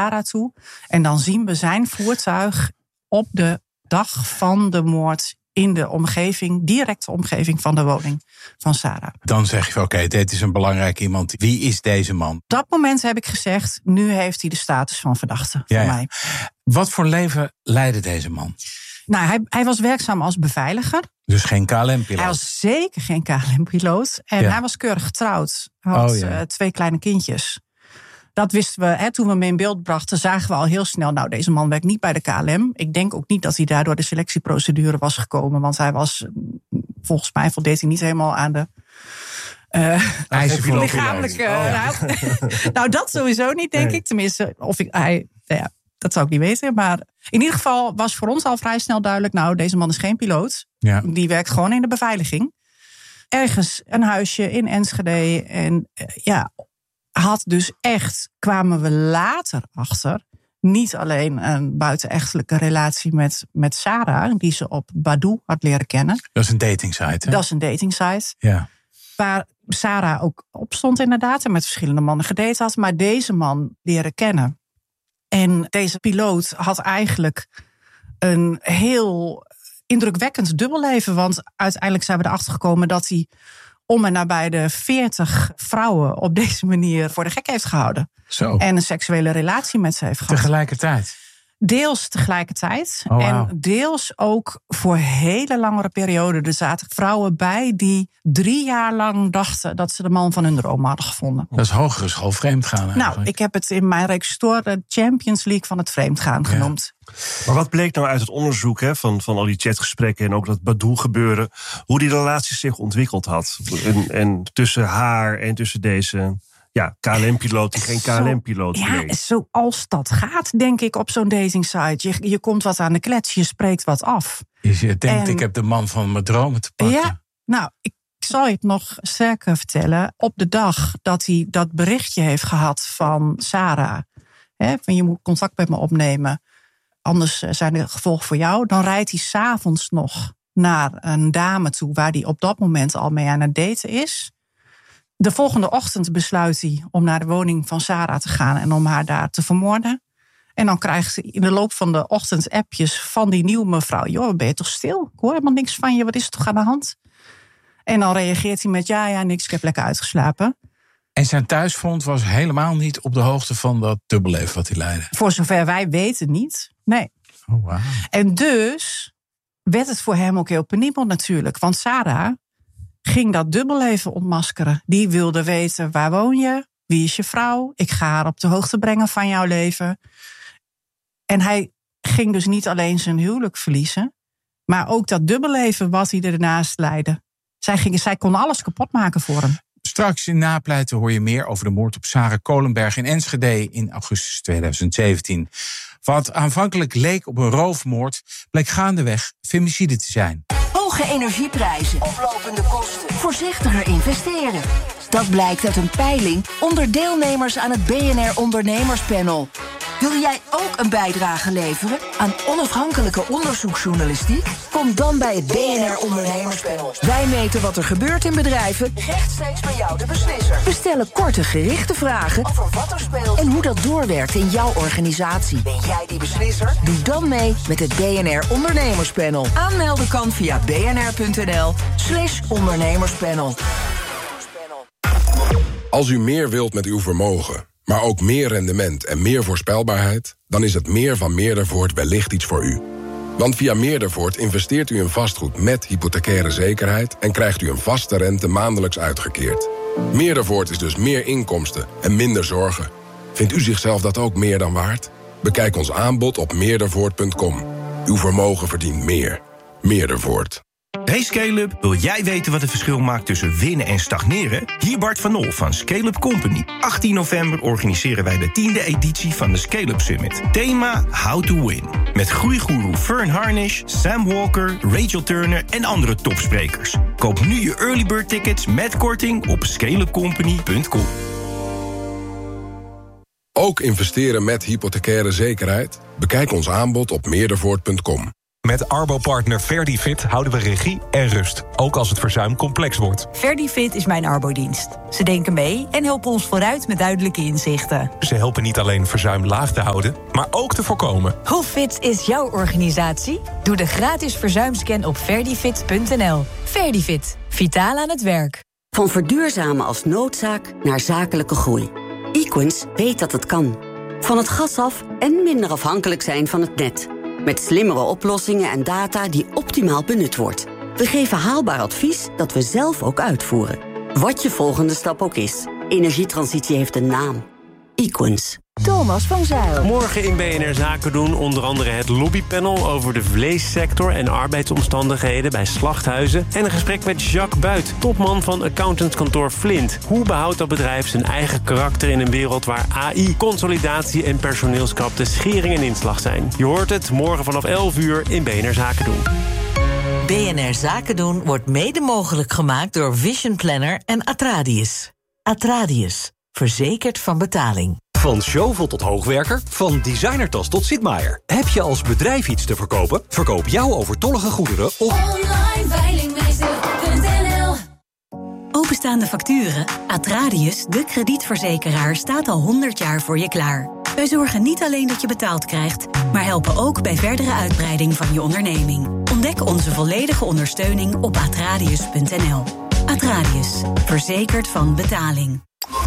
Sarah toe. En dan zien we zijn voertuig op de dag van de moord in de omgeving, directe omgeving van de woning van Sarah. Dan zeg je, oké, dit is een belangrijk iemand. Wie is deze man? Op dat moment heb ik gezegd, nu heeft hij de status van verdachte voor mij. Wat voor leven leidde deze man? Nou, hij was werkzaam als beveiliger. Dus geen KLM-piloot? Hij was zeker geen KLM-piloot. En hij was keurig getrouwd. Hij had 2 kleine kindjes. Dat wisten we, toen we hem in beeld brachten, zagen we al heel snel, nou, deze man werkt niet bij de KLM. Ik denk ook niet dat hij daardoor de selectieprocedure was gekomen. Want hij was, volgens mij voldeed hij niet helemaal aan de lichamelijke... Nou, dat sowieso niet, denk ik. Tenminste, dat zou ik niet weten. Maar in ieder geval was voor ons al vrij snel duidelijk, nou, deze man is geen piloot. Ja. Die werkt gewoon in de beveiliging. Ergens een huisje in Enschede. En had dus echt, kwamen we later achter, niet alleen een buitenechtelijke relatie met Sarah, die ze op Badoo had leren kennen. Dat is een datingsite, hè? Dat is een datingsite. Ja. Waar Sarah ook op stond inderdaad en met verschillende mannen gedate had. Maar deze man leren kennen. En deze piloot had eigenlijk een heel indrukwekkend dubbelleven. Want uiteindelijk zijn we erachter gekomen dat hij om en nabij de 40 vrouwen op deze manier voor de gek heeft gehouden. Zo. En een seksuele relatie met ze heeft gehad. Tegelijkertijd? Deels tegelijkertijd. Oh, wow. En deels ook voor hele langere perioden. Er zaten vrouwen bij die 3 jaar lang dachten dat ze de man van hun droom hadden gevonden. Dat is hogere school vreemdgaan eigenlijk. Nou, ik heb het in mijn reeks de Champions League van het vreemdgaan genoemd. Maar wat bleek nou uit het onderzoek van al die chatgesprekken en ook dat Badoo gebeuren, hoe die relatie zich ontwikkeld had? En tussen haar en tussen deze KLM-piloot die geen KLM-piloot bleek. Ja, zoals dat gaat, denk ik, op zo'n datingsite. Je komt wat aan de klets, je spreekt wat af. Je denkt, ik heb de man van mijn dromen te pakken. Ja, nou, ik zal je het nog sterker vertellen. Op de dag dat hij dat berichtje heeft gehad van Sarah, van je moet contact met me opnemen, anders zijn er gevolgen voor jou. Dan rijdt hij 's avonds nog naar een dame toe waar hij op dat moment al mee aan het daten is. De volgende ochtend besluit hij om naar de woning van Sarah te gaan en om haar daar te vermoorden. En dan krijgt hij in de loop van de ochtend appjes van die nieuwe mevrouw. Joh, ben je toch stil? Ik hoor helemaal niks van je. Wat is er toch aan de hand? En dan reageert hij met ja, niks. Ik heb lekker uitgeslapen. En zijn thuisfront was helemaal niet op de hoogte van dat dubbelleven wat hij leidde? Voor zover wij weten niet. Nee. Oh, wow. En dus werd het voor hem ook heel penibel natuurlijk. Want Sarah ging dat dubbelleven ontmaskeren. Die wilde weten, waar woon je? Wie is je vrouw? Ik ga haar op de hoogte brengen van jouw leven. En hij ging dus niet alleen zijn huwelijk verliezen, maar ook dat dubbelleven wat hij ernaast leidde. Zij kon alles kapot maken voor hem. Straks in Napleiten hoor je meer over de moord op Sarah Kolenberg in Enschede in augustus 2017. Wat aanvankelijk leek op een roofmoord, bleek gaandeweg femicide te zijn. Hoge energieprijzen, oplopende kosten, voorzichtiger investeren. Dat blijkt uit een peiling onder deelnemers aan het BNR Ondernemerspanel. Wil jij ook een bijdrage leveren aan onafhankelijke onderzoeksjournalistiek? Kom dan bij het BNR Ondernemerspanel. Wij meten wat er gebeurt in bedrijven, rechtstreeks bij jou de beslisser. We stellen korte gerichte vragen over wat er speelt en hoe dat doorwerkt in jouw organisatie. Ben jij die beslisser? Doe dan mee met het BNR Ondernemerspanel. Aanmelden kan via bnr.nl/ondernemerspanel. Als u meer wilt met uw vermogen, maar ook meer rendement en meer voorspelbaarheid, dan is het meer van Meerdervoort wellicht iets voor u. Want via Meerdervoort investeert u in vastgoed met hypothecaire zekerheid en krijgt u een vaste rente maandelijks uitgekeerd. Meerdervoort is dus meer inkomsten en minder zorgen. Vindt u zichzelf dat ook meer dan waard? Bekijk ons aanbod op meerdervoort.com. Uw vermogen verdient meer. Meerdervoort. Hey Scale-up, wil jij weten wat het verschil maakt tussen winnen en stagneren? Hier Bart van Nol van Scale-up Company. 18 november organiseren wij de 10e editie van de Scale-up Summit. Thema How to Win. Met groeigoeroe Fern Harnish, Sam Walker, Rachel Turner en andere topsprekers. Koop nu je early bird tickets met korting op scaleupcompany.com. Ook investeren met hypothecaire zekerheid? Bekijk ons aanbod op meerdervoort.com. Met Arbo-partner Verdifit houden we regie en rust, ook als het verzuim complex wordt. Verdifit is mijn arbodienst. Ze denken mee en helpen ons vooruit met duidelijke inzichten. Ze helpen niet alleen verzuim laag te houden, maar ook te voorkomen. Hoe fit is jouw organisatie? Doe de gratis verzuimscan op verdifit.nl. Verdifit, vitaal aan het werk. Van verduurzamen als noodzaak naar zakelijke groei. Equens weet dat het kan. Van het gas af en minder afhankelijk zijn van het net. Met slimmere oplossingen en data die optimaal benut wordt. We geven haalbaar advies dat we zelf ook uitvoeren. Wat je volgende stap ook is. Energietransitie heeft een naam. Equens. Thomas van Zijl. Morgen in BNR Zaken doen onder andere het lobbypanel over de vleessector en arbeidsomstandigheden bij slachthuizen. En een gesprek met Jacques Buit, topman van accountantskantoor Flint. Hoe behoudt dat bedrijf zijn eigen karakter in een wereld waar AI, consolidatie en personeelskrapte schering en inslag zijn? Je hoort het morgen vanaf 11 uur in BNR Zaken doen. BNR Zaken doen wordt mede mogelijk gemaakt door Vision Planner en Atradius. Atradius, verzekerd van betaling. Van Zjovel tot hoogwerker, van designertas tot Sitmaier. Heb je als bedrijf iets te verkopen? Verkoop jouw overtollige goederen op onlineveilingmeester.nl. Openstaande facturen? Atradius, de kredietverzekeraar, staat al 100 jaar voor je klaar. Wij zorgen niet alleen dat je betaald krijgt, maar helpen ook bij verdere uitbreiding van je onderneming. Ontdek onze volledige ondersteuning op atradius.nl. Atradius, verzekerd van betaling.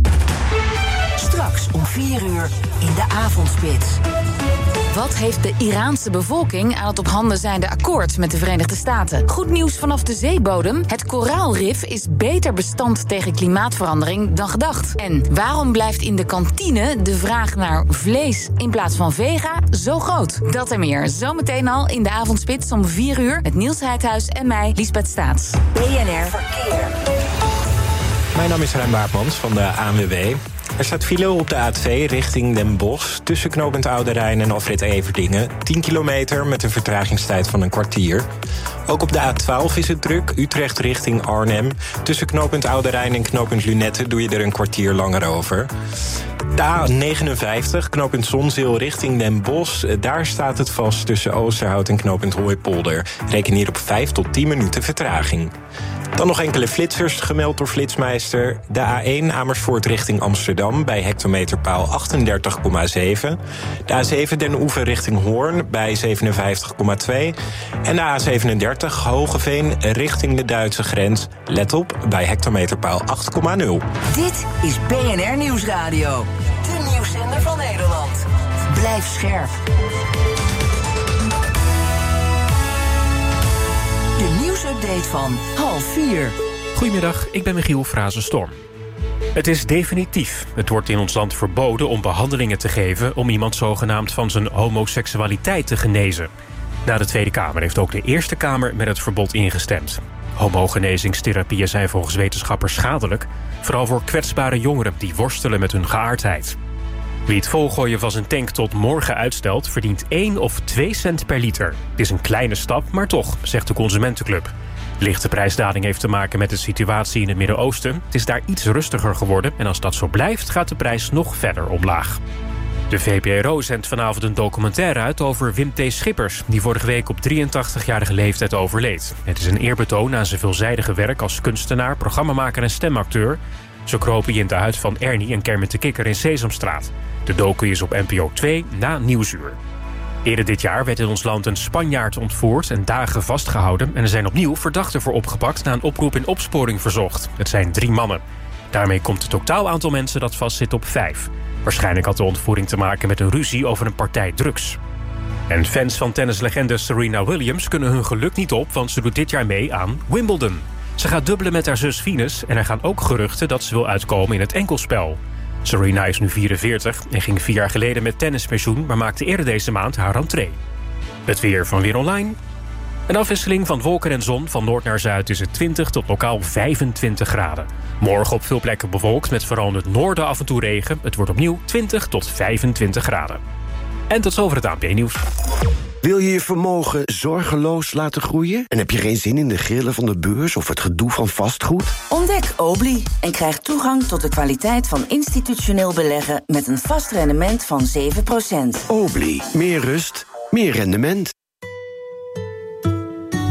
Straks om 4 uur in de avondspits. Wat heeft de Iraanse bevolking aan het op handen zijnde akkoord met de Verenigde Staten? Goed nieuws vanaf de zeebodem. Het koraalrif is beter bestand tegen klimaatverandering dan gedacht. En waarom blijft in de kantine de vraag naar vlees in plaats van vega zo groot? Dat en meer zometeen al in de avondspits om 4 uur... met Niels Heidhuis en mij, Liesbeth Staats. BNR Verkeer. Mijn naam is Ruim Baartmans van de ANWB. Er staat file op de A2 richting Den Bosch... tussen knooppunt Oude Rijn en afrit Everdingen. 10 kilometer met een vertragingstijd van een kwartier. Ook op de A12 is het druk, Utrecht richting Arnhem. Tussen knooppunt Oude Rijn en knooppunt Lunette... doe je er een kwartier langer over. De A59, knooppunt Zonzeel richting Den Bosch. Daar staat het vast tussen Oosterhout en knooppunt Hooipolder. Reken hier op 5 tot 10 minuten vertraging. Dan nog enkele flitsers gemeld door Flitsmeister. De A1 Amersfoort richting Amsterdam bij hectometerpaal 38,7. De A7 Den Oever richting Hoorn bij 57,2. En de A37 Hogeveen richting de Duitse grens. Let op bij hectometerpaal 8,0. Dit is BNR Nieuwsradio. De nieuwszender van Nederland. Blijf scherp. De nieuwsupdate van 3:30. Goedemiddag, ik ben Michiel Frazenstorm. Het is definitief. Het wordt in ons land verboden om behandelingen te geven... om iemand zogenaamd van zijn homoseksualiteit te genezen. Na de Tweede Kamer heeft ook de Eerste Kamer met het verbod ingestemd. Homogenezingstherapieën zijn volgens wetenschappers schadelijk... vooral voor kwetsbare jongeren die worstelen met hun geaardheid. Wie het volgooien van zijn tank tot morgen uitstelt... verdient 1 of 2 cent per liter. Het is een kleine stap, maar toch, zegt de Consumentenclub. Lichte prijsdaling heeft te maken met de situatie in het Midden-Oosten. Het is daar iets rustiger geworden en als dat zo blijft... gaat de prijs nog verder omlaag. De VPRO zendt vanavond een documentaire uit over Wim T. Schippers... die vorige week op 83-jarige leeftijd overleed. Het is een eerbetoon aan zijn veelzijdige werk als kunstenaar... programmamaker en stemacteur. Zo kropen je in de huid van Ernie en Kermit de Kikker in Sesamstraat. De docu is op NPO 2 na Nieuwsuur. Eerder dit jaar werd in ons land een Spanjaard ontvoerd en dagen vastgehouden... en er zijn opnieuw verdachten voor opgepakt na een oproep in opsporing verzocht. Het zijn 3 mannen. Daarmee komt het totaal aantal mensen dat vastzit op 5. Waarschijnlijk had de ontvoering te maken met een ruzie over een partij drugs. En fans van tennislegende Serena Williams kunnen hun geluk niet op... want ze doet dit jaar mee aan Wimbledon. Ze gaat dubbelen met haar zus Venus en er gaan ook geruchten dat ze wil uitkomen in het enkelspel. Serena is nu 44 en ging 4 jaar geleden met tennispensioen... maar maakte eerder deze maand haar rentree. Het weer van Weer Online. Een afwisseling van wolken en zon. Van noord naar zuid is het 20 tot lokaal 25 graden. Morgen op veel plekken bewolkt met vooral in het noorden af en toe regen. Het wordt opnieuw 20 tot 25 graden. En tot zover het ANP-nieuws. Wil je je vermogen zorgeloos laten groeien? En heb je geen zin in de grillen van de beurs of het gedoe van vastgoed? Ontdek Obli en krijg toegang tot de kwaliteit van institutioneel beleggen... met een vast rendement van 7%. Obli, meer rust, meer rendement.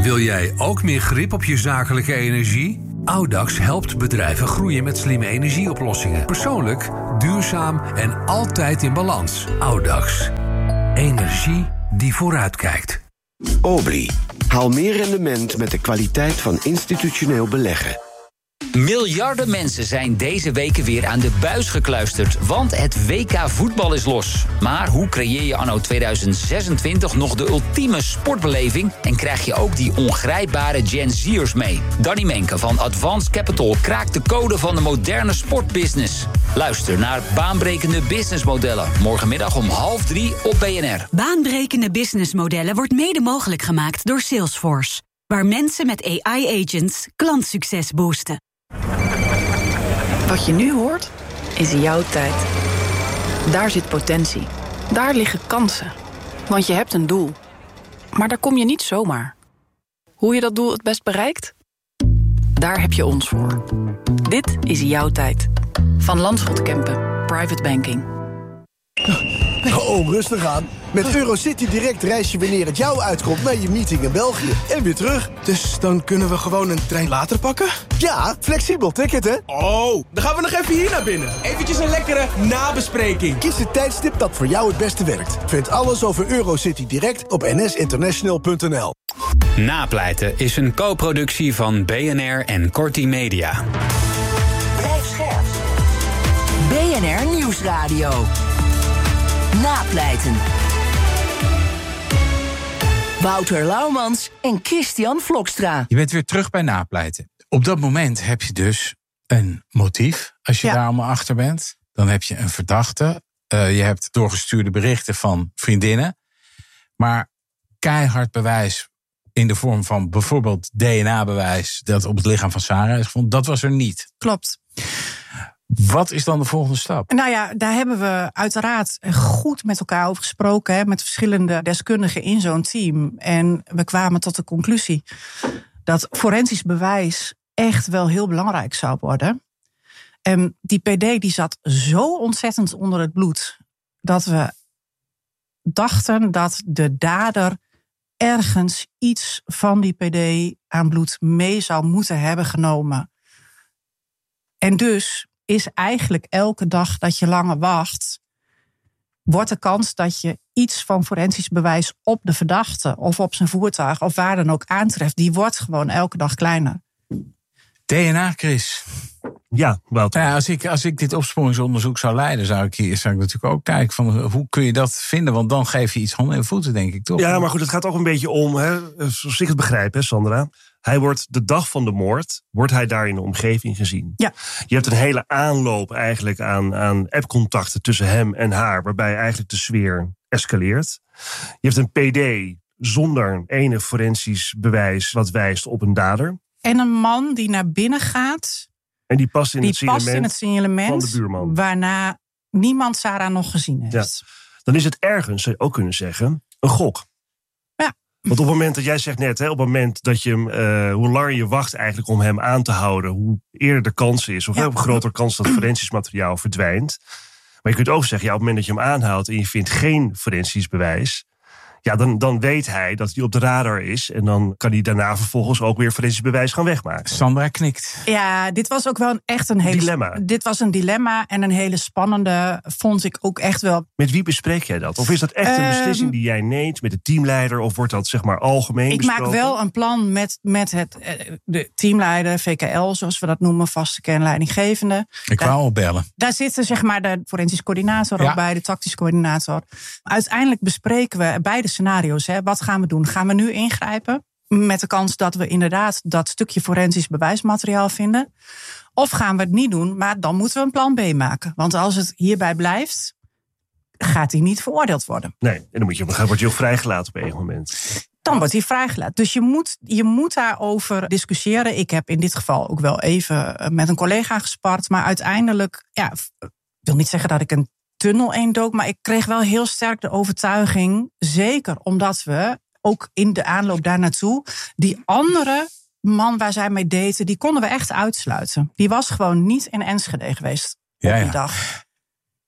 Wil jij ook meer grip op je zakelijke energie? Audax helpt bedrijven groeien met slimme energieoplossingen. Persoonlijk, duurzaam en altijd in balans. Audax. Energie die vooruitkijkt. Obri. Haal meer rendement met de kwaliteit van institutioneel beleggen. Miljarden mensen zijn deze weken weer aan de buis gekluisterd, want het WK voetbal is los. Maar hoe creëer je anno 2026 nog de ultieme sportbeleving en krijg je ook die ongrijpbare Gen Z'ers mee? Danny Menke van Advanced Capital kraakt de code van de moderne sportbusiness. Luister naar Baanbrekende Businessmodellen, morgenmiddag om 2:30 op BNR. Baanbrekende businessmodellen wordt mede mogelijk gemaakt door Salesforce, waar mensen met AI-agents klantsucces boosten. Wat je nu hoort, is jouw tijd. Daar zit potentie. Daar liggen kansen. Want je hebt een doel. Maar daar kom je niet zomaar. Hoe je dat doel het best bereikt? Daar heb je ons voor. Dit is jouw tijd. Van Landschot Kempen, Private Banking. Oh, rustig aan. Met Eurocity Direct reis je wanneer het jou uitkomt naar je meeting in België en weer terug. Dus dan kunnen we gewoon een trein later pakken? Ja, flexibel ticket, hè? Oh, dan gaan we nog even hier naar binnen. Eventjes een lekkere nabespreking. Kies het tijdstip dat voor jou het beste werkt. Vind alles over Eurocity Direct op nsinternational.nl. Napleiten is een co-productie van BNR en Corti Media. Blijf scherp. BNR Nieuwsradio. Napleiten. Wouter Laumans en Christian Vlokstra. Je bent weer terug bij napleiten. Op dat moment heb je dus een motief, als je daar allemaal achter bent. Dan heb je een verdachte. Je hebt doorgestuurde berichten van vriendinnen. Maar keihard bewijs in de vorm van bijvoorbeeld DNA-bewijs dat op het lichaam van Sarah is gevonden, dat was er niet. Klopt. Wat is dan de volgende stap? Nou ja, daar hebben we uiteraard goed met elkaar over gesproken, hè, met verschillende deskundigen in zo'n team. En we kwamen tot de conclusie dat forensisch bewijs echt wel heel belangrijk zou worden. En die PD die zat zo ontzettend onder het bloed dat we dachten dat de dader ergens iets van die PD aan bloed mee zou moeten hebben genomen. En dus is eigenlijk elke dag dat je langer wacht, wordt de kans dat je iets van forensisch bewijs op de verdachte of op zijn voertuig of waar dan ook aantreft, die wordt gewoon elke dag kleiner. DNA, Chris. Ja, Wouter. Ja, als ik dit opsporingsonderzoek zou leiden, zou ik natuurlijk ook kijken van hoe kun je dat vinden? Want dan geef je iets handen en voeten, denk ik, toch? Ja, maar goed, het gaat ook een beetje om, hè, zoals ik het begrijp, hè, Sandra. Hij wordt de dag van de moord, wordt hij daar in de omgeving gezien. Ja. Je hebt een hele aanloop eigenlijk aan appcontacten tussen hem en haar, waarbij eigenlijk de sfeer escaleert. Je hebt een PD zonder enig forensisch bewijs wat wijst op een dader. En een man die naar binnen gaat. En die past in het signalement van de buurman. Waarna niemand Sarah nog gezien heeft. Ja. Dan is het ergens, zou je ook kunnen zeggen, een gok. Ja. Want op het moment dat jij zegt net, hè, op het moment dat je hem, hoe langer je wacht eigenlijk om hem aan te houden, hoe eerder de kans is, of hoe groter kans dat forensisch materiaal verdwijnt. Maar je kunt ook zeggen, ja, op het moment dat je hem aanhoudt en je vindt geen forensisch bewijs, ja, dan weet hij dat hij op de radar is. En dan kan hij daarna vervolgens ook weer forensisch bewijs gaan wegmaken. Sandra knikt. Ja, dit was ook wel echt een hele dilemma. Dit was een dilemma en een hele spannende, vond ik ook echt wel. Met wie bespreek jij dat? Of is dat echt een beslissing die jij neemt met de teamleider? Of wordt dat zeg maar algemeen besproken? Ik maak wel een plan met de teamleider, VKL, zoals we dat noemen, vaste kernleidinggevende. Ik wou al bellen. Daar zitten zeg maar de forensisch coördinator ook bij, de tactisch coördinator. Uiteindelijk bespreken we beide scenario's. Hè. Wat gaan we doen? Gaan we nu ingrijpen? Met de kans dat we inderdaad dat stukje forensisch bewijsmateriaal vinden. Of gaan we het niet doen, maar dan moeten we een plan B maken. Want als het hierbij blijft, gaat hij niet veroordeeld worden. Nee, en dan wordt hij ook vrijgelaten op een moment. Dan wordt hij vrijgelaten. Dus je moet daarover discussiëren. Ik heb in dit geval ook wel even met een collega gespart. Maar uiteindelijk, ja, ik wil niet zeggen dat ik een tunnel indook, maar ik kreeg wel heel sterk de overtuiging, zeker omdat we ook in de aanloop daar naartoe, die andere man waar zij mee daten, die konden we echt uitsluiten. Die was gewoon niet in Enschede geweest op die dag.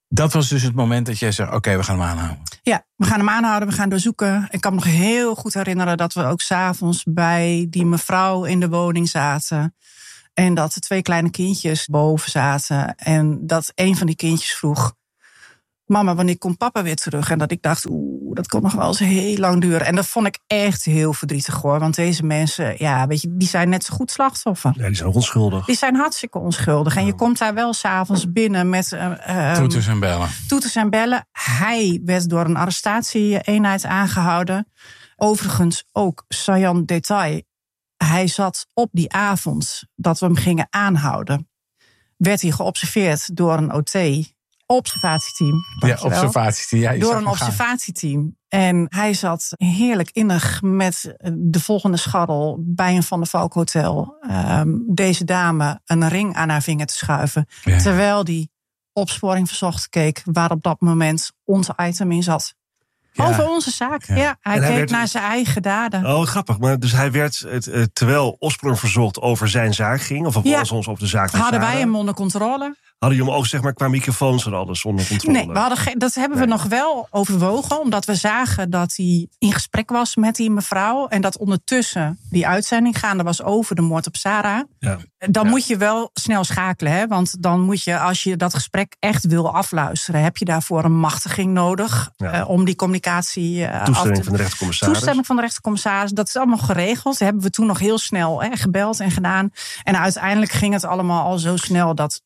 Dat was dus het moment dat jij zei, oké, we gaan hem aanhouden. Ja, we gaan hem aanhouden, we gaan doorzoeken. Ik kan me nog heel goed herinneren dat we ook 's avonds bij die mevrouw in de woning zaten. En dat er 2 kleine kindjes boven zaten. En dat een van die kindjes vroeg, mama, wanneer komt papa weer terug? En dat ik dacht, dat kon nog wel eens heel lang duren. En dat vond ik echt heel verdrietig hoor. Want deze mensen, weet je, die zijn net zo goed slachtoffer. Ja, die zijn onschuldig. Die zijn hartstikke onschuldig. En je komt daar wel 's avonds binnen met toeters en bellen. Toeters en bellen. Hij werd door een arrestatieeenheid aangehouden. Overigens ook, saillant detail. Hij zat op die avond dat we hem gingen aanhouden. Werd hij geobserveerd door een OT. Observatieteam. Ja, observatieteam. Ja, door een observatieteam. En hij zat heerlijk innig met de volgende scharrel bij een Van der Valk hotel. Deze dame een ring aan haar vinger te schuiven. Ja. Terwijl die opsporing verzocht keek waar op dat moment ons item in zat. Ja. Over onze zaak. Ja, hij keek naar zijn eigen daden. Oh, grappig. Maar dus hij werd, terwijl opsporing verzocht over zijn zaak ging, of was ons op de zaak van hadden Sarah, wij hem onder controle. Hadden jullie hem ook zeg maar qua microfoons en alles onder controle? Nee, dat hebben we nog wel overwogen. Omdat we zagen dat hij in gesprek was met die mevrouw. En dat ondertussen die uitzending gaande was over de moord op Sarah. Ja. Dan moet je wel snel schakelen. Hè? Want dan moet je, als je dat gesprek echt wil afluisteren, heb je daarvoor een machtiging nodig. Om die communicatie toestemming van de rechtercommissaris. Toestemming van de rechtercommissaris. Dat is allemaal geregeld. Dat hebben we toen nog heel snel gebeld en gedaan. En uiteindelijk ging het allemaal al zo snel dat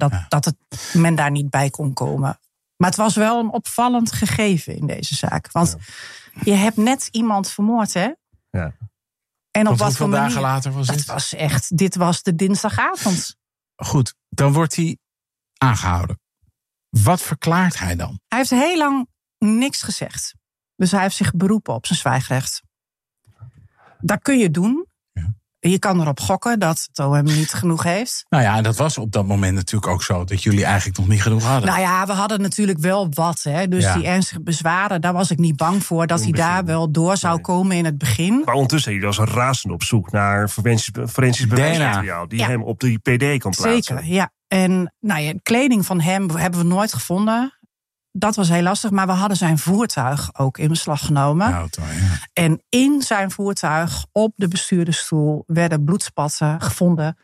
men daar niet bij kon komen. Maar het was wel een opvallend gegeven in deze zaak. Want je hebt net iemand vermoord, hè? Ja. En op wat hoeveel dagen later was dit? Dit was de dinsdagavond. Goed, dan wordt hij aangehouden. Wat verklaart hij dan? Hij heeft heel lang niks gezegd. Dus hij heeft zich beroepen op zijn zwijgrecht. Dat kun je doen. Je kan erop gokken dat het OM niet genoeg heeft. Nou ja, en dat was op dat moment natuurlijk ook zo, dat jullie eigenlijk nog niet genoeg hadden. Nou ja, we hadden natuurlijk wel wat. Hè. Dus die ernstige bezwaren, daar was ik niet bang voor dat hij daar wel door zou komen in het begin. Maar ondertussen jullie was een razend op zoek naar forensisch bewijsmateriaal die hem op die PD kan plaatsen. Zeker, ja. En kleding van hem hebben we nooit gevonden. Dat was heel lastig, maar we hadden zijn voertuig ook in beslag genomen. Auto, ja. En in zijn voertuig, op de bestuurdersstoel, werden bloedspatten gevonden.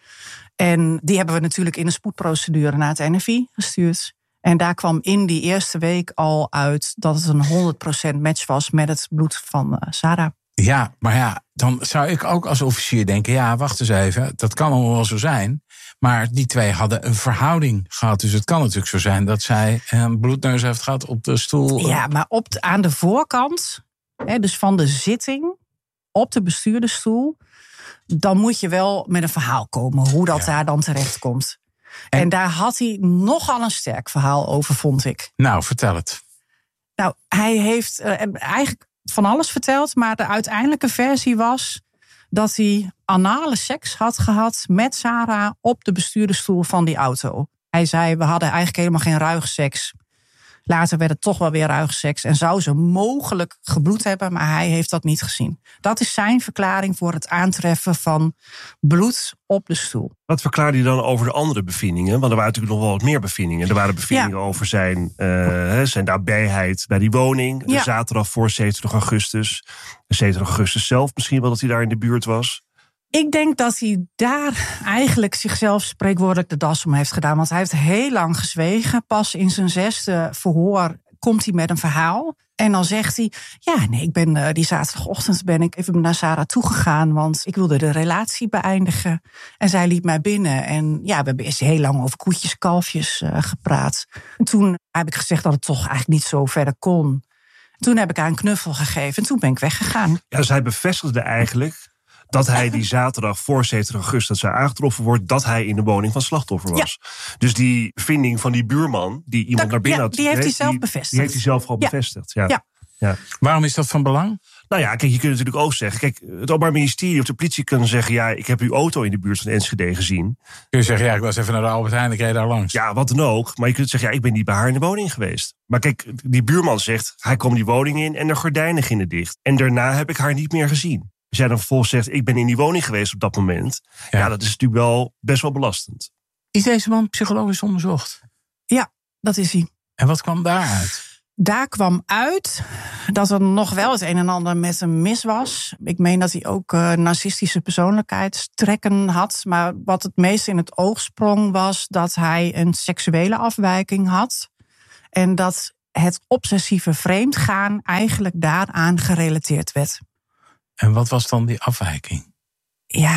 En die hebben we natuurlijk in een spoedprocedure naar het NFI gestuurd. En daar kwam in die eerste week al uit dat het een 100% match was met het bloed van Sarah. Ja, maar dan zou ik ook als officier denken, wacht eens even, dat kan allemaal wel zo zijn. Maar die twee hadden een verhouding gehad. Dus het kan natuurlijk zo zijn dat zij een bloedneus heeft gehad op de stoel. Ja, maar aan de voorkant, dus van de zitting op de bestuurdersstoel, dan moet je wel met een verhaal komen hoe dat daar dan terecht komt. En daar had hij nogal een sterk verhaal over, vond ik. Nou, vertel het. Nou, hij heeft eigenlijk van alles verteld, maar de uiteindelijke versie was dat hij anale seks had gehad met Sarah op de bestuurdersstoel van die auto. Hij zei, we hadden eigenlijk helemaal geen ruige seks. Later werd het toch wel weer ruige seks en zou ze mogelijk gebloed hebben, maar hij heeft dat niet gezien. Dat is zijn verklaring voor het aantreffen van bloed op de stoel. Wat verklaarde hij dan over de andere bevindingen? Want er waren natuurlijk nog wel wat meer bevindingen. Er waren bevindingen over zijn nabijheid bij die woning. De zaterdag voor 27 augustus. 27 augustus zelf misschien wel dat hij daar in de buurt was. Ik denk dat hij daar eigenlijk zichzelf spreekwoordelijk de das om heeft gedaan. Want hij heeft heel lang gezwegen. Pas in zijn 6e verhoor komt hij met een verhaal. En dan zegt hij, ik ben die zaterdagochtend ben ik even naar Sarah toegegaan, want ik wilde de relatie beëindigen. En zij liet mij binnen. En we hebben eerst heel lang over koetjes, kalfjes gepraat. En toen heb ik gezegd dat het toch eigenlijk niet zo verder kon. Toen heb ik haar een knuffel gegeven en toen ben ik weggegaan. Ja, dus hij bevestigde eigenlijk dat hij die zaterdag voor 27 augustus dat zij aangetroffen wordt, dat hij in de woning van slachtoffer was. Ja. Dus die vinding van die buurman, die iemand naar binnen had, die heeft hij zelf bevestigd. Die heeft hij zelf gewoon bevestigd. Ja. Waarom is dat van belang? Nou ja, kijk, je kunt natuurlijk ook zeggen, kijk, het Openbaar Ministerie of de politie kunnen zeggen, ik heb uw auto in de buurt van Enschede gezien. Kun je zeggen, ik was even naar de Albert Heijn, ik reed daar langs. Ja, wat dan ook. Maar je kunt zeggen, ik ben niet bij haar in de woning geweest. Maar kijk, die buurman zegt, hij kwam die woning in en de gordijnen gingen dicht. En daarna heb ik haar niet meer gezien. Als jij dan vervolgens zegt, ik ben in die woning geweest op dat moment. Ja, dat is natuurlijk wel best wel belastend. Is deze man psychologisch onderzocht? Ja, dat is hij. En wat kwam daaruit? Daar kwam uit dat er nog wel het een en ander met hem mis was. Ik meen dat hij ook narcistische persoonlijkheidstrekken had. Maar wat het meest in het oog sprong was dat hij een seksuele afwijking had. En dat het obsessieve vreemdgaan eigenlijk daaraan gerelateerd werd. En wat was dan die afwijking? Ja,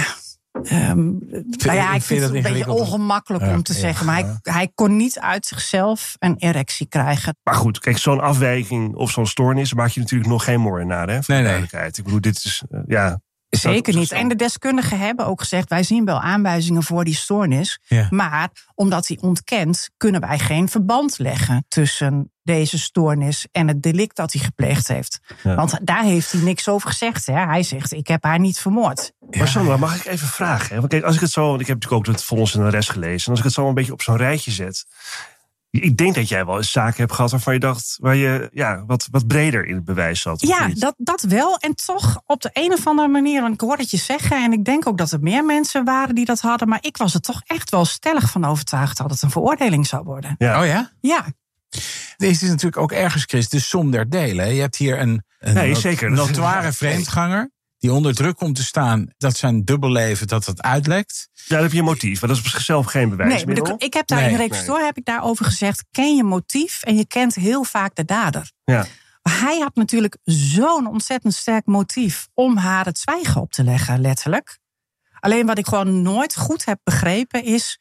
ik vind het een beetje ongemakkelijk om te zeggen. Maar hij kon niet uit zichzelf een erectie krijgen. Maar goed, kijk, zo'n afwijking of zo'n stoornis maak je natuurlijk nog geen mooi naar, hè? Voor de duidelijkheid. Ik bedoel, dit is, Zeker niet. En de deskundigen hebben ook gezegd, wij zien wel aanwijzingen voor die stoornis. Ja. Maar omdat hij ontkent, kunnen wij geen verband leggen tussen deze stoornis en het delict dat hij gepleegd heeft. Ja. Want daar heeft hij niks over gezegd. Hè? Hij zegt, ik heb haar niet vermoord. Maar Sandra, mag ik even vragen? Hè? Want kijk, als ik het zo, want ik heb natuurlijk ook het Vonnis en de rest gelezen. En als ik het zo een beetje op zo'n rijtje zet. Ik denk dat jij wel eens zaken hebt gehad waarvan je dacht, waar je wat breder in het bewijs zat. Ja, dat wel. En toch op de een of andere manier, want ik hoor het je zeggen, en ik denk ook dat er meer mensen waren die dat hadden, maar ik was er toch echt wel stellig van overtuigd dat het een veroordeling zou worden. Ja. Oh ja? Ja. Deze is natuurlijk ook ergens, Chris, de som der delen. Je hebt hier een notoire vreemdganger die onder druk komt te staan dat zijn dubbelleven dat uitlekt. Ja, dan heb je een motief, maar dat is op zichzelf geen bewijsmiddel. Nee, ik heb daar in Reconstructor heb ik daarover gezegd, ken je motief en je kent heel vaak de dader. Ja. Maar hij had natuurlijk zo'n ontzettend sterk motief om haar het zwijgen op te leggen, letterlijk. Alleen wat ik gewoon nooit goed heb begrepen is,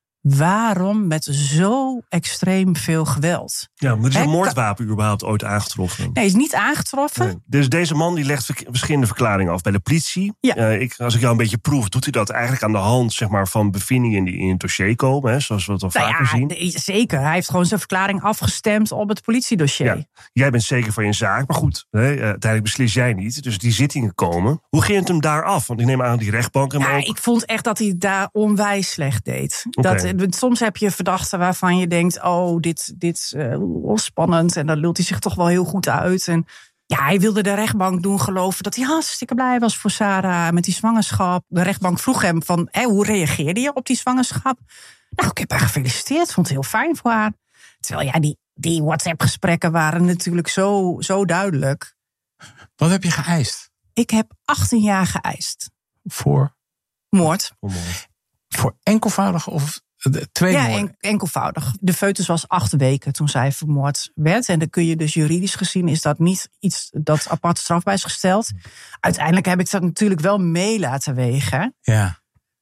waarom met zo extreem veel geweld? Ja, maar is een moordwapen überhaupt ooit aangetroffen? Nee, is niet aangetroffen. Nee. Dus deze man die legt verschillende verklaringen af bij de politie. Ja. Als ik jou een beetje proef, doet hij dat eigenlijk aan de hand van bevindingen die in het dossier komen, hè, zoals we het al vaker zien. Zeker, hij heeft gewoon zijn verklaring afgestemd op het politiedossier. Ja. Jij bent zeker van je zaak, maar goed, uiteindelijk beslis jij niet. Dus die zittingen komen. Hoe ging het hem daar af? Want ik neem aan die rechtbank. Ik vond echt dat hij daar onwijs slecht deed. Okay. Soms heb je verdachten waarvan je denkt, dit spannend. En dan lult hij zich toch wel heel goed uit. En ja, hij wilde de rechtbank doen geloven dat hij hartstikke blij was voor Sarah met die zwangerschap. De rechtbank vroeg hem van, hoe reageerde je op die zwangerschap? Nou, ik heb haar gefeliciteerd, vond het heel fijn voor haar. Terwijl die WhatsApp-gesprekken waren natuurlijk zo duidelijk. Wat heb je geëist? Ik heb 18 jaar geëist. Voor? Moord. Voor enkelvoudige of twee moorden? Ja, enkelvoudig. De foetus was 8 weken toen zij vermoord werd. En dan kun je dus juridisch gezien, is dat niet iets dat apart strafbaar is gesteld. Uiteindelijk heb ik dat natuurlijk wel mee laten wegen. Ja,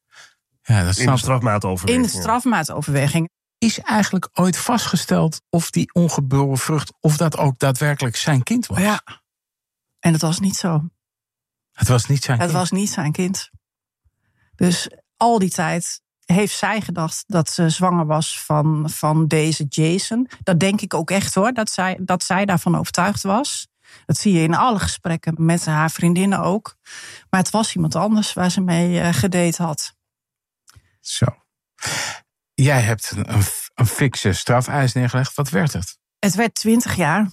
dat in de strafmaatoverweging. In de strafmaatoverweging. Is eigenlijk ooit vastgesteld of die ongeboren vrucht, of dat ook daadwerkelijk zijn kind was? Ja, en het was niet zo. Het was niet zijn kind? Het was niet zijn kind. Dus al die tijd heeft zij gedacht dat ze zwanger was van deze Jason. Dat denk ik ook echt hoor, dat zij daarvan overtuigd was. Dat zie je in alle gesprekken met haar vriendinnen ook. Maar het was iemand anders waar ze mee gedate had. Zo. Jij hebt een fikse strafeis neergelegd. Wat werd het? Het werd 20 jaar.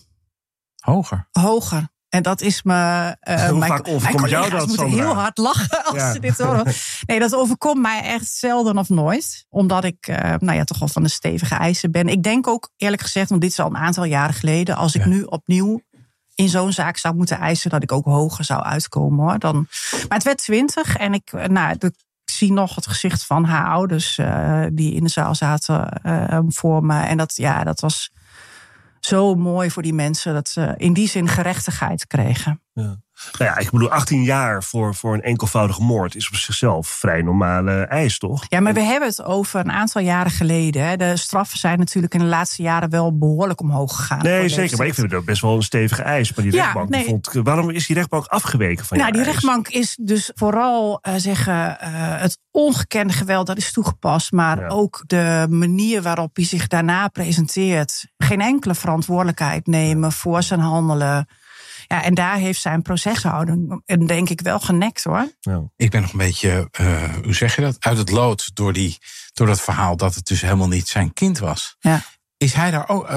Hoger. En dat is me. Hoe vaak overkomt jou dat, moeten heel hard lachen als ze dit horen. Nee, dat overkomt mij echt zelden of nooit. Omdat ik toch wel van de stevige eisen ben. Ik denk ook eerlijk gezegd, want dit is al een aantal jaren geleden, als ik nu opnieuw in zo'n zaak zou moeten eisen, dat ik ook hoger zou uitkomen hoor. Maar het werd 20 en ik zie nog het gezicht van haar ouders die in de zaal zaten voor me. En dat was zo mooi voor die mensen dat ze in die zin gerechtigheid kregen. Ja. Nou ja, ik bedoel, 18 jaar voor een enkelvoudige moord is op zichzelf vrij normale eis, toch? Ja, maar we hebben het over een aantal jaren geleden. Hè. De straffen zijn natuurlijk in de laatste jaren wel behoorlijk omhoog gegaan. Nee, zeker, maar ik vind het ook best wel een stevige eis. Maar die rechtbank waarom is die rechtbank afgeweken van die rechtbank is dus vooral het ongekende geweld dat is toegepast, maar ook de manier waarop hij zich daarna presenteert. Geen enkele verantwoordelijkheid nemen voor zijn handelen. Ja, en daar heeft zijn proceshouding denk ik wel genekt hoor. Ja. Ik ben nog een beetje, hoe zeg je dat? Uit het lood door dat verhaal dat het dus helemaal niet zijn kind was. Ja. Is hij daar ook?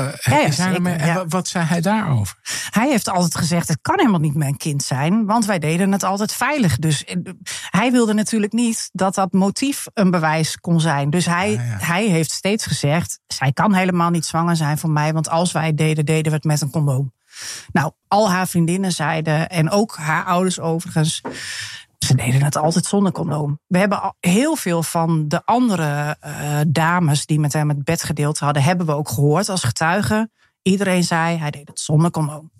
Wat zei hij daarover? Hij heeft altijd gezegd, het kan helemaal niet mijn kind zijn, want wij deden het altijd veilig. Dus hij wilde natuurlijk niet dat motief een bewijs kon zijn. Dus hij heeft steeds gezegd, zij kan helemaal niet zwanger zijn van mij, want als wij het deden we het met een condoom. Nou, al haar vriendinnen zeiden, en ook haar ouders overigens, ze deden het altijd zonder condoom. We hebben al heel veel van de andere dames die met hem het bed gedeeld hadden, hebben we ook gehoord als getuigen. Iedereen zei, hij deed het zonder condoom.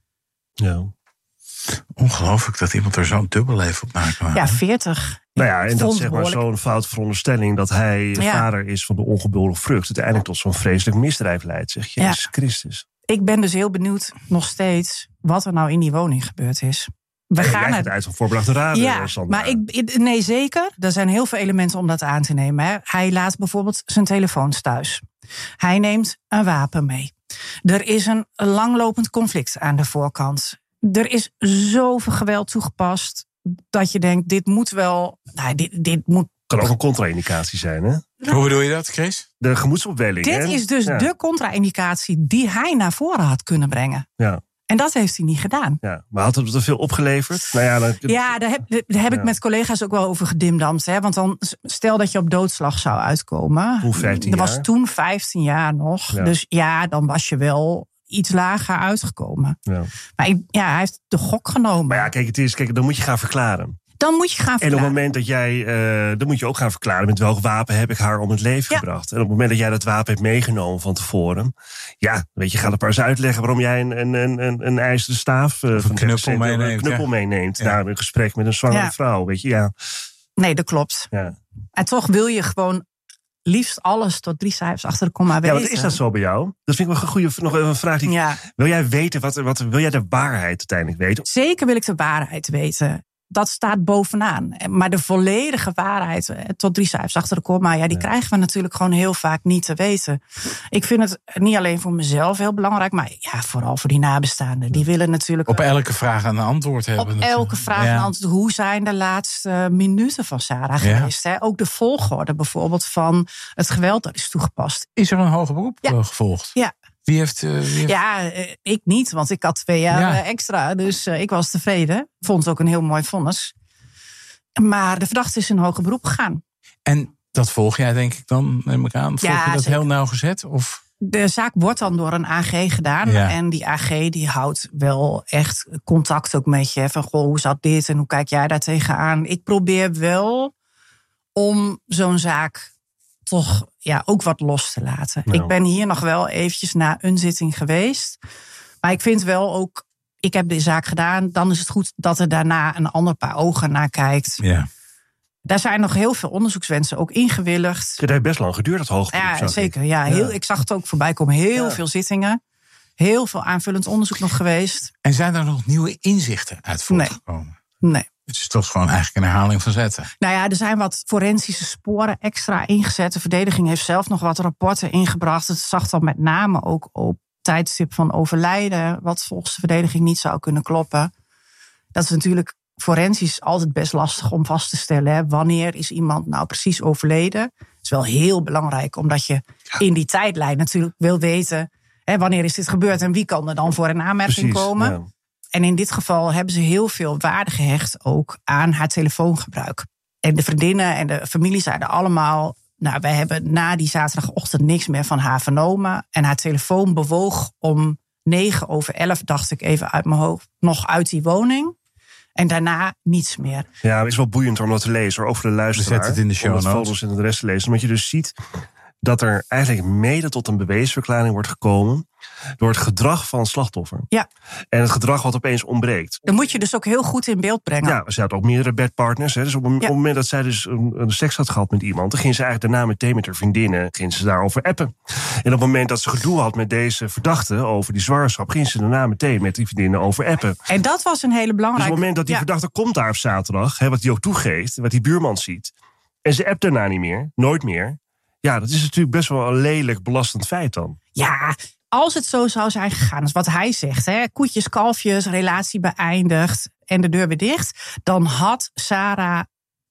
Ja. Ongelooflijk dat iemand er zo'n dubbelleven op na kan houden. Ja, 40. Nou ja, en dat is zeg maar zo'n fout veronderstelling dat hij vader is van de ongeboren vrucht, uiteindelijk tot zo'n vreselijk misdrijf leidt, zeg je. Jezus Christus. Ik ben dus heel benieuwd nog steeds wat er nou in die woning gebeurd is. We gaan het uit van voorbedachte raden. Ja, maar nee, zeker. Er zijn heel veel elementen om dat aan te nemen. Hè. Hij laat bijvoorbeeld zijn telefoons thuis. Hij neemt een wapen mee. Er is een langlopend conflict aan de voorkant. Er is zoveel geweld toegepast dat je denkt, dit moet wel. Nou, dit moet. Kan ook een contra-indicatie zijn, hè? Hoe bedoel je dat, Chris? De gemoedsopwelling. Dit is dus de contra-indicatie die hij naar voren had kunnen brengen. Ja. En dat heeft hij niet gedaan. Ja, maar had het er veel opgelevd? Nou ja, daar heb ik met collega's ook wel over gedimdamd. Hè? Want dan stel dat je op doodslag zou uitkomen. Hoe 15 jaar? Dat was toen 15 jaar nog. Ja. Dus ja, dan was je wel iets lager uitgekomen. Ja. Maar hij heeft de gok genomen. Maar ja, kijk, dan moet je gaan verklaren. Dan moet je gaan verklaren. En op het moment dat jij, dan moet je ook gaan verklaren met welk wapen heb ik haar om het leven gebracht. En op het moment dat jij dat wapen hebt meegenomen van tevoren, ja, weet je, ga er maar eens uitleggen waarom jij een ijzeren staaf van een knuppel meeneemt naar een gesprek met een zwangere vrouw, weet je, ja. Nee, dat klopt. Ja. En toch wil je gewoon liefst alles tot 3 cijfers achter de komma weten. Ja, wat is dat zo bij jou? Dat vind ik wel een goede, nog een vraag. Wil jij weten, wil jij de waarheid uiteindelijk weten? Zeker wil ik de waarheid weten. Dat staat bovenaan. Maar de volledige waarheid tot 3 cijfers achter de komma, die krijgen we natuurlijk gewoon heel vaak niet te weten. Ik vind het niet alleen voor mezelf heel belangrijk, maar vooral voor die nabestaanden. Die willen natuurlijk op elke vraag een antwoord hebben. Op elke vraag een antwoord. Hoe zijn de laatste minuten van Sarah geweest? Hè? Ook de volgorde bijvoorbeeld van het geweld dat is toegepast. Is er een hoger beroep gevolgd? Ja. Wie heeft... Ja, ik niet, want ik had 2 jaar extra. Dus ik was tevreden. Vond het ook een heel mooi vonnis. Maar de verdachte is in hoger beroep gegaan. En dat volg jij denk ik dan, neem ik aan? Volg je dat heel nauwgezet? Of? De zaak wordt dan door een AG gedaan. Ja. En die AG die houdt wel echt contact ook met je. Van, goh, hoe zat dit en hoe kijk jij daar tegenaan? Ik probeer wel om zo'n zaak toch ook wat los te laten. Ja. Ik ben hier nog wel eventjes na een zitting geweest. Maar ik vind wel ook, ik heb de zaak gedaan, dan is het goed dat er daarna een ander paar ogen naar kijkt. Ja. Daar zijn nog heel veel onderzoekswensen ook ingewilligd. Het heeft best lang geduurd, dat hoogtepunt. Ja, zeker. Ja, ik zag het ook voorbij komen. Heel veel zittingen. Heel veel aanvullend onderzoek nog geweest. En zijn er nog nieuwe inzichten uit voortgekomen? Nee. Het is toch gewoon eigenlijk een herhaling van zetten. Nou ja, er zijn wat forensische sporen extra ingezet. De verdediging heeft zelf nog wat rapporten ingebracht. Het zag dan met name ook op tijdstip van overlijden, wat volgens de verdediging niet zou kunnen kloppen. Dat is natuurlijk forensisch altijd best lastig om vast te stellen. Hè. Wanneer is iemand nou precies overleden? Dat is wel heel belangrijk, omdat je in die tijdlijn natuurlijk wil weten, wanneer is dit gebeurd en wie kan er dan voor in aanmerking komen. Ja. En in dit geval hebben ze heel veel waarde gehecht ook aan haar telefoongebruik. En de vriendinnen en de familie zeiden allemaal, nou, wij hebben na die zaterdagochtend niks meer van haar vernomen. En haar telefoon bewoog om 9:11, dacht ik even uit mijn hoofd, nog uit die woning. En daarna niets meer. Ja, het is wel boeiend om dat te lezen, ook voor de luisteraar. Zet het in de show notes. Om het foto's en de rest te lezen. Omdat je dus ziet dat er eigenlijk mede tot een bewijsverklaring wordt gekomen door het gedrag van het slachtoffer. Ja. En het gedrag wat opeens ontbreekt. Dan moet je dus ook heel goed in beeld brengen. Ja, ze had ook meerdere bedpartners. Hè. Dus op het moment dat zij dus een seks had gehad met iemand, dan ging ze eigenlijk daarna meteen met haar vriendinnen, ging ze daarover appen. En op het moment dat ze gedoe had met deze verdachte over die zwangerschap, ging ze daarna meteen met die vriendinnen over appen. En dat was een hele belangrijke. Dus op het moment dat die verdachte komt daar op zaterdag, wat die ook toegeeft, wat die buurman ziet, en ze appt daarna niet meer, nooit meer. Ja, dat is natuurlijk best wel een lelijk belastend feit dan. Ja, als het zo zou zijn gegaan, dus wat hij zegt, koetjes, kalfjes, relatie beëindigd en de deur weer dicht, dan had Sarah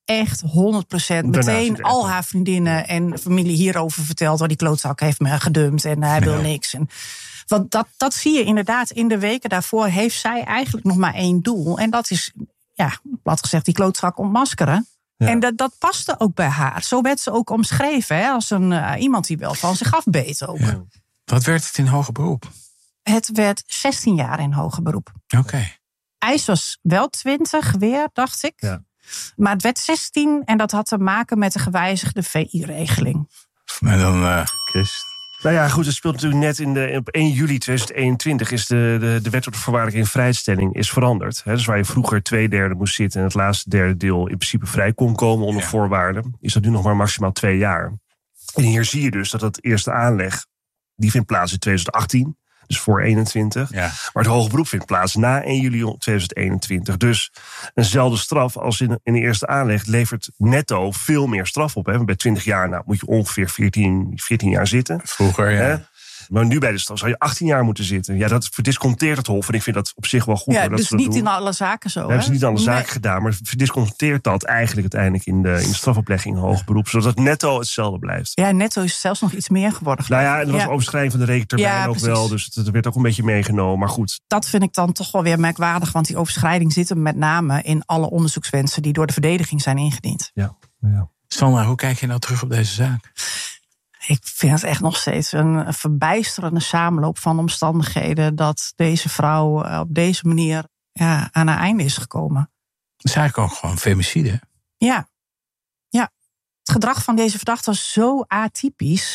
echt 100% meteen al haar vriendinnen en familie hierover verteld. Die klootzak heeft me gedumpt en hij wil niks. Want dat zie je inderdaad in de weken daarvoor heeft zij eigenlijk nog maar 1 doel. En dat is, plat gezegd, die klootzak ontmaskeren. Ja. En dat paste ook bij haar. Zo werd ze ook omschreven als iemand die wel van zich afbeet ook. Ja. Wat werd het in hoger beroep? Het werd 16 jaar in hoger beroep. Oké. IJs was wel 20 weer, dacht ik. Ja. Maar het werd 16 en dat had te maken met de gewijzigde VI-regeling. En dan, Chris... Nou ja, goed, het speelt natuurlijk net op 1 juli 2021 is de wet op de voorwaardelijke invrijstelling is veranderd. Dus waar je vroeger 2/3 moest zitten en het laatste 1/3 deel in principe vrij kon komen onder voorwaarden, is dat nu nog maar maximaal 2 jaar. En hier zie je dus dat het eerste aanleg, die vindt plaats in 2018. Dus voor 21. Ja. Maar het hoger beroep vindt plaats na 1 juli 2021. Dus eenzelfde straf als in de eerste aanleg levert netto veel meer straf op. Hè. Bij 20 jaar moet je ongeveer 14 jaar zitten. Vroeger, ja. Hè? Maar nu bij de straf zou je 18 jaar moeten zitten. Ja, dat verdisconteert het Hof. En ik vind dat op zich wel goed. Ja, dat dus ze dat niet doen. in alle zaken zo. Dat hebben ze niet in alle zaken gedaan. Maar verdisconteert dat eigenlijk uiteindelijk in de strafoplegging in hoger beroep. Zodat het netto hetzelfde blijft. Ja, netto is zelfs nog iets meer geworden. Nou ja, en er was overschrijding van de rekentermijn ook wel. Dus het werd ook een beetje meegenomen. Maar goed. Dat vind ik dan toch wel weer merkwaardig. Want die overschrijding zit hem met name in alle onderzoekswensen die door de verdediging zijn ingediend. Ja. Sandra, hoe kijk je nou terug op deze zaak? Ik vind het echt nog steeds een verbijsterende samenloop van omstandigheden dat deze vrouw op deze manier aan haar einde is gekomen. Het is eigenlijk ook gewoon femicide. Ja. Het gedrag van deze verdachte was zo atypisch.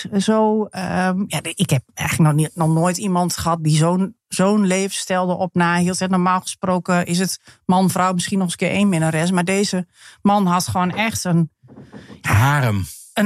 Ik heb eigenlijk nog nooit iemand gehad die zo'n levensstijl erop nahield. En normaal gesproken is het man-vrouw misschien nog eens een keer 1 minnares. Maar deze man had gewoon echt een harem.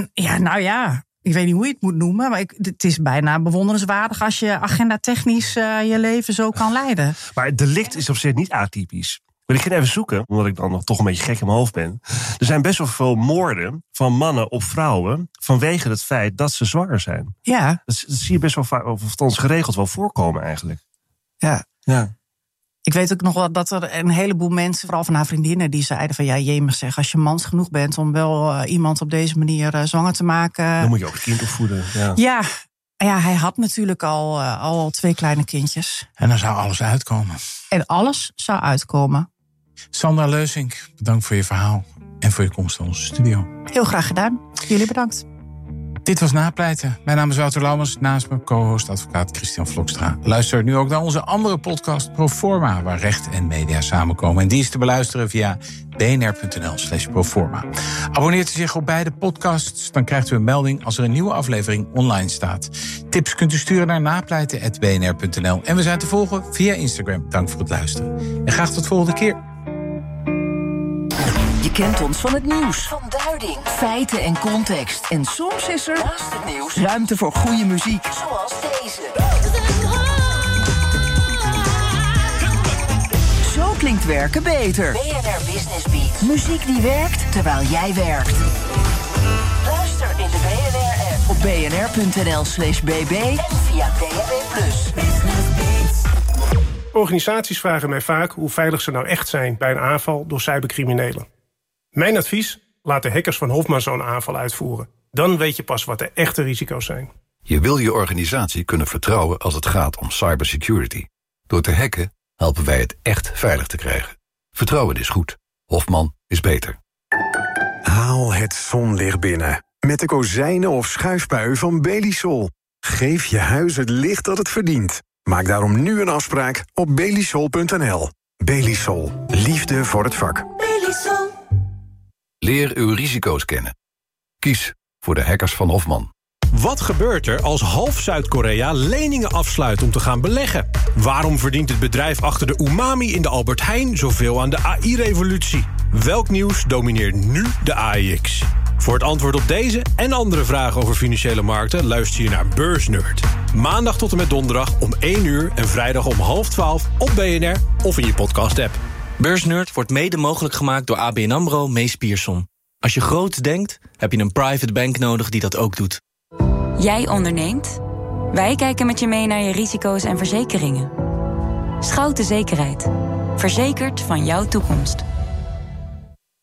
Ik weet niet hoe je het moet noemen, maar het is bijna bewonderenswaardig als je agenda-technisch je leven zo kan leiden. Maar het delict is op zich niet atypisch. Maar ik ging even zoeken, omdat ik dan nog toch een beetje gek in mijn hoofd ben. Er zijn best wel veel moorden van mannen op vrouwen vanwege het feit dat ze zwanger zijn. Ja. Dat zie je best wel vaak, of althans geregeld wel voorkomen eigenlijk. Ja. Ik weet ook nog wel dat er een heleboel mensen, vooral van haar vriendinnen, die zeiden van jemig zeg, als je mans genoeg bent om wel iemand op deze manier zwanger te maken. Dan moet je ook het kind opvoeden. Ja, hij had natuurlijk al 2 kleine kindjes. En dan zou alles uitkomen. En alles zou uitkomen. Sandra Leusink, bedankt voor je verhaal en voor je komst naar onze studio. Heel graag gedaan. Jullie bedankt. Dit was Napleiten. Mijn naam is Wouter Lammers, naast me co-host advocaat Christian Vlokstra. Luister nu ook naar onze andere podcast Proforma, waar recht en media samenkomen. En die is te beluisteren via bnr.nl/proforma. Abonneert u zich op beide podcasts, dan krijgt u een melding als er een nieuwe aflevering online staat. Tips kunt u sturen naar napleiten@bnr.nl. En we zijn te volgen via Instagram. Dank voor het luisteren. En graag tot volgende keer. Je kent ons van het nieuws, van duiding, feiten en context. En soms is er, naast het nieuws, ruimte voor goede muziek. Zoals deze. Zo klinkt werken beter. BNR Business Beat. Muziek die werkt terwijl jij werkt. Luister in de BNR-app op bnr.nl/bb en via DAB+. Organisaties vragen mij vaak hoe veilig ze nou echt zijn bij een aanval door cybercriminelen. Mijn advies? Laat de hackers van Hofman zo'n aanval uitvoeren. Dan weet je pas wat de echte risico's zijn. Je wil je organisatie kunnen vertrouwen als het gaat om cybersecurity. Door te hacken helpen wij het echt veilig te krijgen. Vertrouwen is goed. Hofman is beter. Haal het zonlicht binnen. Met de kozijnen of schuifpui van Belisol. Geef je huis het licht dat het verdient. Maak daarom nu een afspraak op belisol.nl. Belisol. Liefde voor het vak. Belisol. Leer uw risico's kennen. Kies voor de hackers van Hofman. Wat gebeurt er als half Zuid-Korea leningen afsluit om te gaan beleggen? Waarom verdient het bedrijf achter de umami in de Albert Heijn zoveel aan de AI-revolutie? Welk nieuws domineert nu de AEX? Voor het antwoord op deze en andere vragen over financiële markten luister je naar Beursnerd. Maandag tot en met donderdag om 1 uur en vrijdag om 11:30 op BNR of in je podcast-app. Beursnerd wordt mede mogelijk gemaakt door ABN AMRO Mees Pierson. Als je groots denkt, heb je een private bank nodig die dat ook doet. Jij onderneemt? Wij kijken met je mee naar je risico's en verzekeringen. Schouten Zekerheid. Verzekerd van jouw toekomst.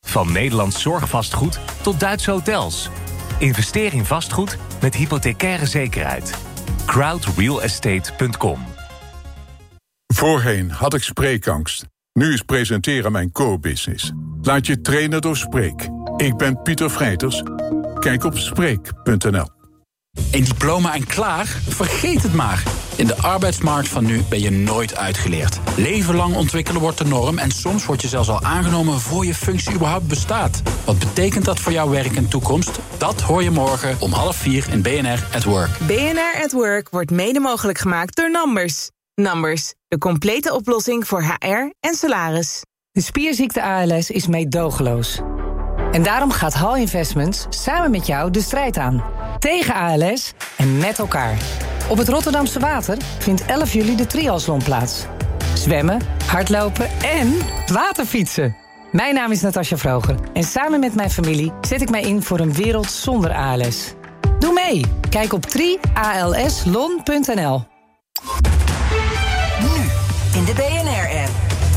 Van Nederlands zorgvastgoed tot Duitse hotels. Investeer in vastgoed met hypothecaire zekerheid. crowdrealestate.com. Voorheen had ik spreekangst. Nu is presenteren mijn core-business. Laat je trainen door Spreek. Ik ben Pieter Vrijters. Kijk op Spreek.nl. Een diploma en klaar? Vergeet het maar. In de arbeidsmarkt van nu ben je nooit uitgeleerd. Leven lang ontwikkelen wordt de norm en soms word je zelfs al aangenomen voor je functie überhaupt bestaat. Wat betekent dat voor jouw werk en toekomst? Dat hoor je morgen om 3:30 in BNR at Work. BNR at Work wordt mede mogelijk gemaakt door Numbers. Numbers, de complete oplossing voor HR en salaris. De spierziekte ALS is meedogenloos. En daarom gaat Hall Investments samen met jou de strijd aan. Tegen ALS en met elkaar. Op het Rotterdamse Water vindt 11 juli de triathlon plaats. Zwemmen, hardlopen en waterfietsen. Mijn naam is Natasja Vroger en samen met mijn familie zet ik mij in voor een wereld zonder ALS. Doe mee! Kijk op trialslon.nl. Nu in de BNR-app.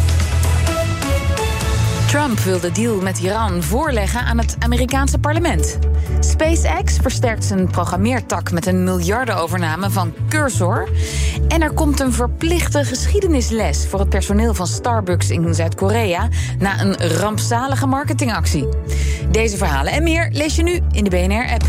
Trump wil de deal met Iran voorleggen aan het Amerikaanse parlement. SpaceX versterkt zijn programmeertak met een miljardenovername van Cursor. En er komt een verplichte geschiedenisles voor het personeel van Starbucks in Zuid-Korea na een rampzalige marketingactie. Deze verhalen en meer lees je nu in de BNR-app.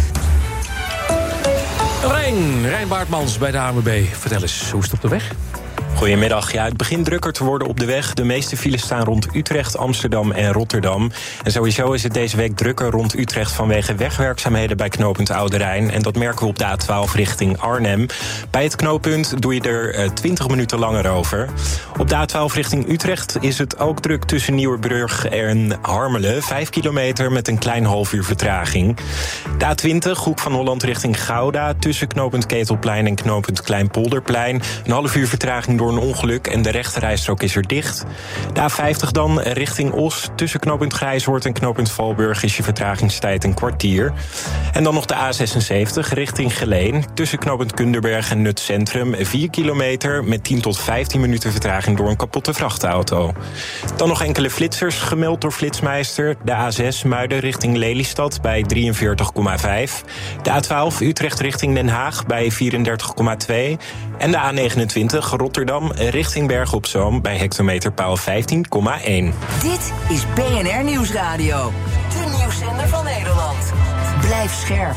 Rijn Baartmans bij de ANWB. Vertel eens, hoe is het op de weg? Goedemiddag. Ja, het begint drukker te worden op de weg. De meeste files staan rond Utrecht, Amsterdam en Rotterdam. En sowieso is het deze week drukker rond Utrecht vanwege wegwerkzaamheden bij knooppunt Oude Rijn. En dat merken we op de A12 richting Arnhem. Bij het knooppunt doe je er 20 minuten langer over. Op de A12 richting Utrecht is het ook druk tussen Nieuwerbrug en Harmelen. 5 kilometer met een klein half uur vertraging. De A20, Hoek van Holland richting Gouda. Tussen knooppunt Ketelplein en knooppunt Kleinpolderplein. Een half uur vertraging door een ongeluk en de rechterrijstrook is er dicht. De A50 dan richting Os. Tussen knooppunt Grijshoort en knooppunt Valburg is je vertragingstijd een kwartier. En dan nog de A76 richting Geleen. Tussen knooppunt Kunderberg en Nut Centrum 4 kilometer met 10 tot 15 minuten vertraging door een kapotte vrachtauto. Dan nog enkele flitsers gemeld door Flitsmeister. De A6 Muiden richting Lelystad bij 43,5. De A12 Utrecht richting Den Haag bij 34,2. En de A29 Rotterdam richting Bergen op Zoom bij hectometerpaal 15,1. Dit is BNR Nieuwsradio. De nieuwszender van Nederland. Blijf scherp.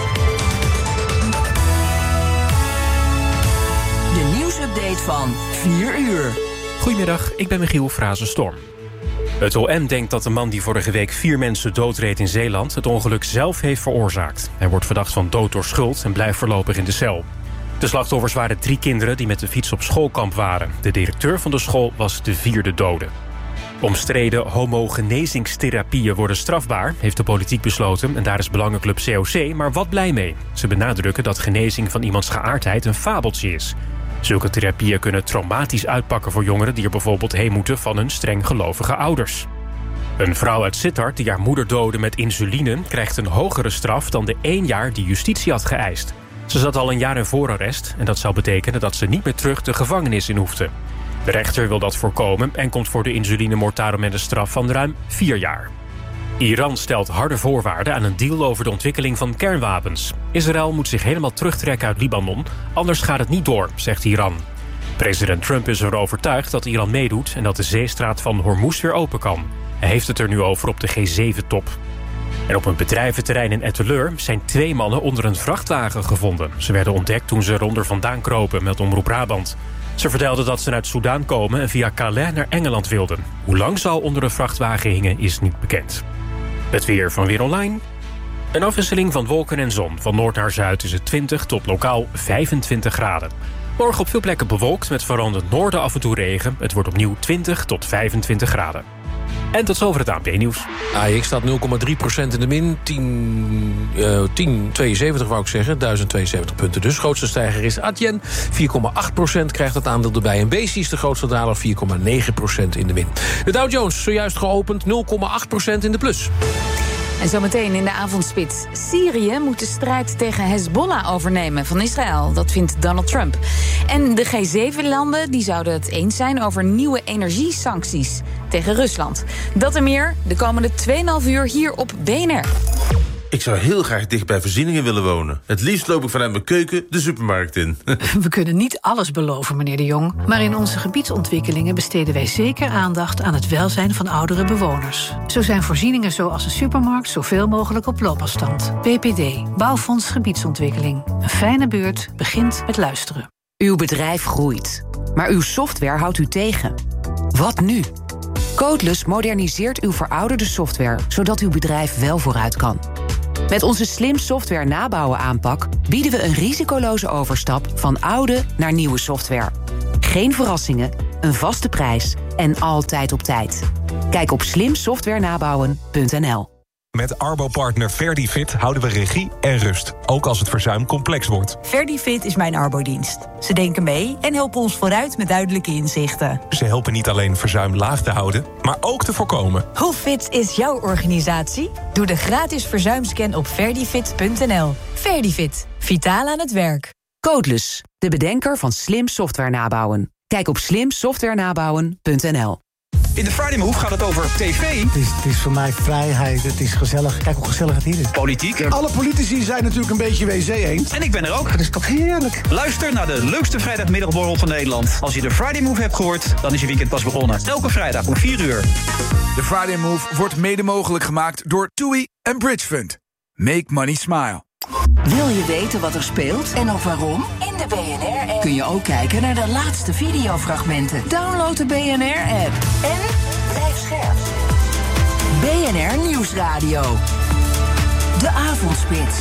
De nieuwsupdate van 4 uur. Goedemiddag, ik ben Michiel Frazenstorm. Het OM denkt dat de man die vorige week 4 mensen doodreed in Zeeland het ongeluk zelf heeft veroorzaakt. Hij wordt verdacht van dood door schuld en blijft voorlopig in de cel. De slachtoffers waren 3 kinderen die met de fiets op schoolkamp waren. De directeur van de school was de 4e dode. Omstreden homogenezingstherapieën worden strafbaar, heeft de politiek besloten, en daar is belangenclub COC maar wat blij mee. Ze benadrukken dat genezing van iemands geaardheid een fabeltje is. Zulke therapieën kunnen traumatisch uitpakken voor jongeren die er bijvoorbeeld heen moeten van hun streng gelovige ouders. Een vrouw uit Sittard die haar moeder doodde met insuline krijgt een hogere straf dan de 1 jaar die justitie had geëist. Ze zat al een jaar in voorarrest en dat zou betekenen dat ze niet meer terug de gevangenis in hoefde. De rechter wil dat voorkomen en komt voor de insulinemoord met een straf van ruim 4 jaar. Iran stelt harde voorwaarden aan een deal over de ontwikkeling van kernwapens. Israël moet zich helemaal terugtrekken uit Libanon, anders gaat het niet door, zegt Iran. President Trump is ervan overtuigd dat Iran meedoet en dat de zeestraat van Hormuz weer open kan. Hij heeft het er nu over op de G7-top. En op een bedrijventerrein in Etteleur zijn 2 mannen onder een vrachtwagen gevonden. Ze werden ontdekt toen ze eronder vandaan kropen, meldt Omroep Brabant. Ze vertelden dat ze uit Soudaan komen en via Calais naar Engeland wilden. Hoe lang ze al onder de vrachtwagen hingen is niet bekend. Het weer van Weer Online. Een afwisseling van wolken en zon. Van noord naar zuid is het 20 tot lokaal 25 graden. Morgen op veel plekken bewolkt met vooral in het noorden af en toe regen. Het wordt opnieuw 20 tot 25 graden. En tot zover het ANP-nieuws. AEX staat 0,3% in de min. 10,72 wou ik zeggen. 1072 punten. Dus grootste stijger is Adyen. 4,8% krijgt het aandeel erbij. En Besi is de grootste daler. 4,9% in de min. De Dow Jones zojuist geopend. 0,8% in de plus. En zometeen in de avondspits. Syrië moet de strijd tegen Hezbollah overnemen van Israël. Dat vindt Donald Trump. En de G7-landen die zouden het eens zijn over nieuwe energiesancties tegen Rusland. Dat en meer de komende 2,5 uur hier op BNR. Ik zou heel graag dicht bij voorzieningen willen wonen. Het liefst loop ik vanuit mijn keuken de supermarkt in. We kunnen niet alles beloven, meneer de Jong. Maar in onze gebiedsontwikkelingen besteden wij zeker aandacht aan het welzijn van oudere bewoners. Zo zijn voorzieningen zoals een supermarkt zoveel mogelijk op loopafstand. BPD, Bouwfonds Gebiedsontwikkeling. Een fijne buurt begint met luisteren. Uw bedrijf groeit, maar uw software houdt u tegen. Wat nu? Codeless moderniseert uw verouderde software, zodat uw bedrijf wel vooruit kan. Met onze slim software nabouwen aanpak bieden we een risicoloze overstap van oude naar nieuwe software. Geen verrassingen, een vaste prijs en altijd op tijd. Kijk op slimsoftwarenabouwen.nl. Met Arbo-partner Verdifit houden we regie en rust, ook als het verzuim complex wordt. Verdifit is mijn Arbodienst. Ze denken mee en helpen ons vooruit met duidelijke inzichten. Ze helpen niet alleen verzuim laag te houden, maar ook te voorkomen. Hoe fit is jouw organisatie? Doe de gratis verzuimscan op verdifit.nl. Verdifit, vitaal aan het werk. Codeless, de bedenker van slim software nabouwen. Kijk op slimsoftwarenabouwen.nl. In de Friday Move gaat het over tv. Het is voor mij vrijheid, het is gezellig. Kijk hoe gezellig het hier is. Politiek. Alle politici zijn natuurlijk een beetje WC eens. En ik ben er ook. Dat is toch heerlijk. Luister naar de leukste vrijdagmiddagborrel van Nederland. Als je de Friday Move hebt gehoord, dan is je weekend pas begonnen. Elke vrijdag om 4 uur. De Friday Move wordt mede mogelijk gemaakt door TUI en Bridgefund. Make money smile. Wil je weten wat er speelt en ook waarom? In de BNR-app kun je ook kijken naar de laatste videofragmenten. Download de BNR-app en blijf scherp. BNR Nieuwsradio. De Avondspits.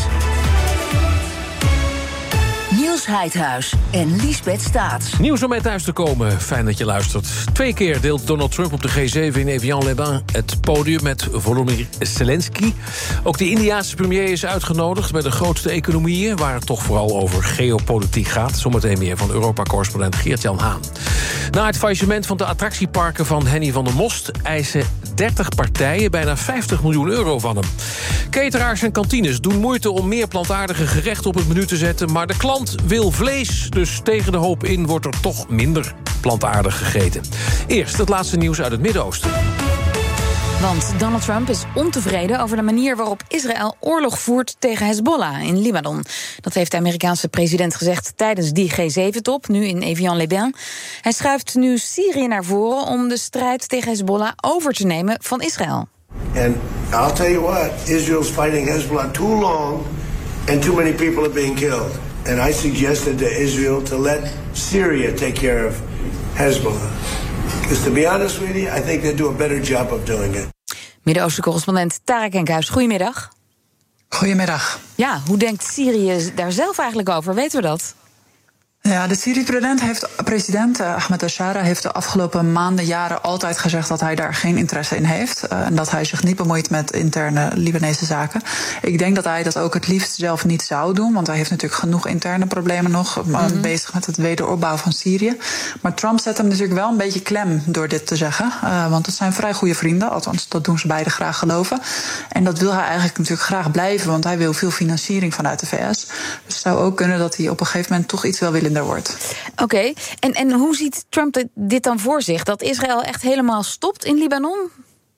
Niels Heidhuis en Liesbeth Staats. Nieuws om mee thuis te komen. Fijn dat je luistert. 2 keer deelt Donald Trump op de G7 in Evian-les-Bains het podium met Volodymyr Zelensky. Ook de Indiaanse premier is uitgenodigd bij de grootste economieën, waar het toch vooral over geopolitiek gaat. Zometeen meer van Europa-correspondent Geert-Jan Haan. Na het faillissement van de attractieparken van Henny van der Most eisen 30 partijen bijna 50 miljoen euro van hem. Cateraars en kantines doen moeite om meer plantaardige gerechten op het menu te zetten, maar de klant wil vlees, dus tegen de hoop in wordt er toch minder plantaardig gegeten. Eerst het laatste nieuws uit het Midden-Oosten. Want Donald Trump is ontevreden over de manier waarop Israël oorlog voert tegen Hezbollah in Libanon. Dat heeft de Amerikaanse president gezegd tijdens die G7-top, nu in Evian-les-Bains. Hij schuift nu Syrië naar voren om de strijd tegen Hezbollah over te nemen van Israël. And I'll tell you what, Israel's fighting Hezbollah too long and too many people are being killed. And I suggested to Israel to let Syria take care of Hezbollah. Because to be honest with you, I think they do a better job of doing it. Midden-Oosten-correspondent Tarek Enkhuis, goedemiddag. Goedemiddag. Ja, hoe denkt Syrië daar zelf eigenlijk over? Weten we dat? Ja, de Syrië-president president Ahmed al-Shara heeft de afgelopen maanden, jaren altijd gezegd dat hij daar geen interesse in heeft. En dat hij zich niet bemoeit met interne Libanese zaken. Ik denk dat hij dat ook het liefst zelf niet zou doen, want hij heeft natuurlijk genoeg interne problemen nog, bezig met het wederopbouw van Syrië. Maar Trump zet hem natuurlijk wel een beetje klem door dit te zeggen. Want het zijn vrij goede vrienden, althans dat doen ze beiden graag geloven. En dat wil hij eigenlijk natuurlijk graag blijven, want hij wil veel financiering vanuit de VS. Dus het zou ook kunnen dat hij op een gegeven moment toch iets wil willen wordt. Oké, en hoe ziet Trump dit dan voor zich? Dat Israël echt helemaal stopt in Libanon?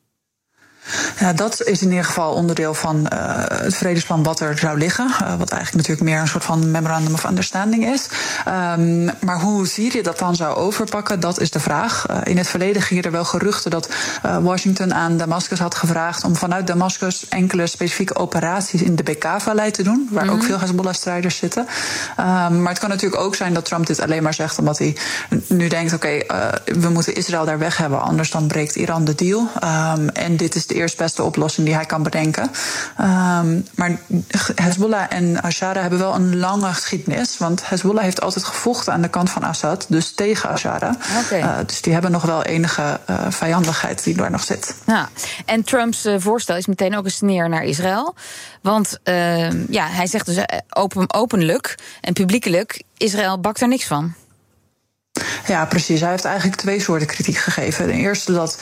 Ja, dat is in ieder geval onderdeel van het vredesplan wat er zou liggen. Wat eigenlijk natuurlijk meer een soort van memorandum of understanding is. Maar hoe Syrië dat dan zou overpakken, dat is de vraag. In het verleden gingen er wel geruchten dat Washington aan Damascus had gevraagd om vanuit Damascus enkele specifieke operaties in de Bekaa-vallei te doen, waar ook veel Hezbollah-strijders zitten. Maar het kan natuurlijk ook zijn dat Trump dit alleen maar zegt omdat hij nu denkt, oké, we moeten Israël daar weg hebben, anders dan breekt Iran de deal. En dit is de eerstbeste oplossing die hij kan bedenken. Maar Hezbollah en Al-Shara hebben wel een lange geschiedenis. Want Hezbollah heeft altijd gevochten aan de kant van Assad, dus tegen Al-Shara. Dus die hebben nog wel enige vijandigheid die daar nog zit. Ja. En Trumps voorstel is meteen ook een sneer naar Israël. Want hij zegt dus openlijk en publiekelijk, Israël bakt er niks van. Ja, precies. Hij heeft eigenlijk 2 soorten kritiek gegeven. De eerste dat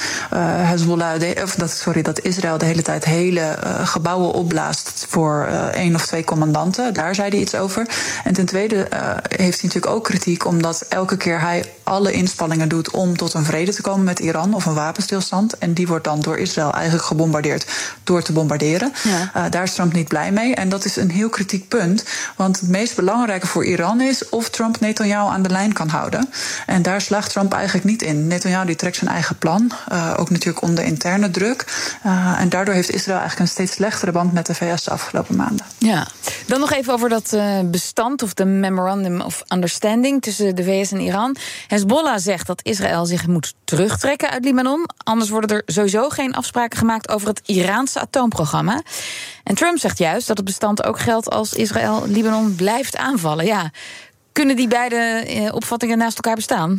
dat Israël de hele tijd hele gebouwen opblaast voor 1 of 2 commandanten. Daar zei hij iets over. En ten tweede heeft hij natuurlijk ook kritiek omdat elke keer hij alle inspanningen doet om tot een vrede te komen met Iran of een wapenstilstand. En die wordt dan door Israël eigenlijk gebombardeerd door te bombarderen. Ja. Daar is Trump niet blij mee. En dat is een heel kritiek punt. Want het meest belangrijke voor Iran is of Trump Netanyahu aan de lijn kan houden. En daar slaagt Trump eigenlijk niet in. Netanyahu die trekt zijn eigen plan. Ook natuurlijk onder interne druk. En daardoor heeft Israël eigenlijk een steeds slechtere band met de VS de afgelopen maanden. Ja, dan nog even over dat bestand of de Memorandum of Understanding tussen de VS en Iran. Hezbollah zegt dat Israël zich moet terugtrekken uit Libanon. Anders worden er sowieso geen afspraken gemaakt over het Iraanse atoomprogramma. En Trump zegt juist dat het bestand ook geldt als Israël Libanon blijft aanvallen. Ja, kunnen die beide opvattingen naast elkaar bestaan?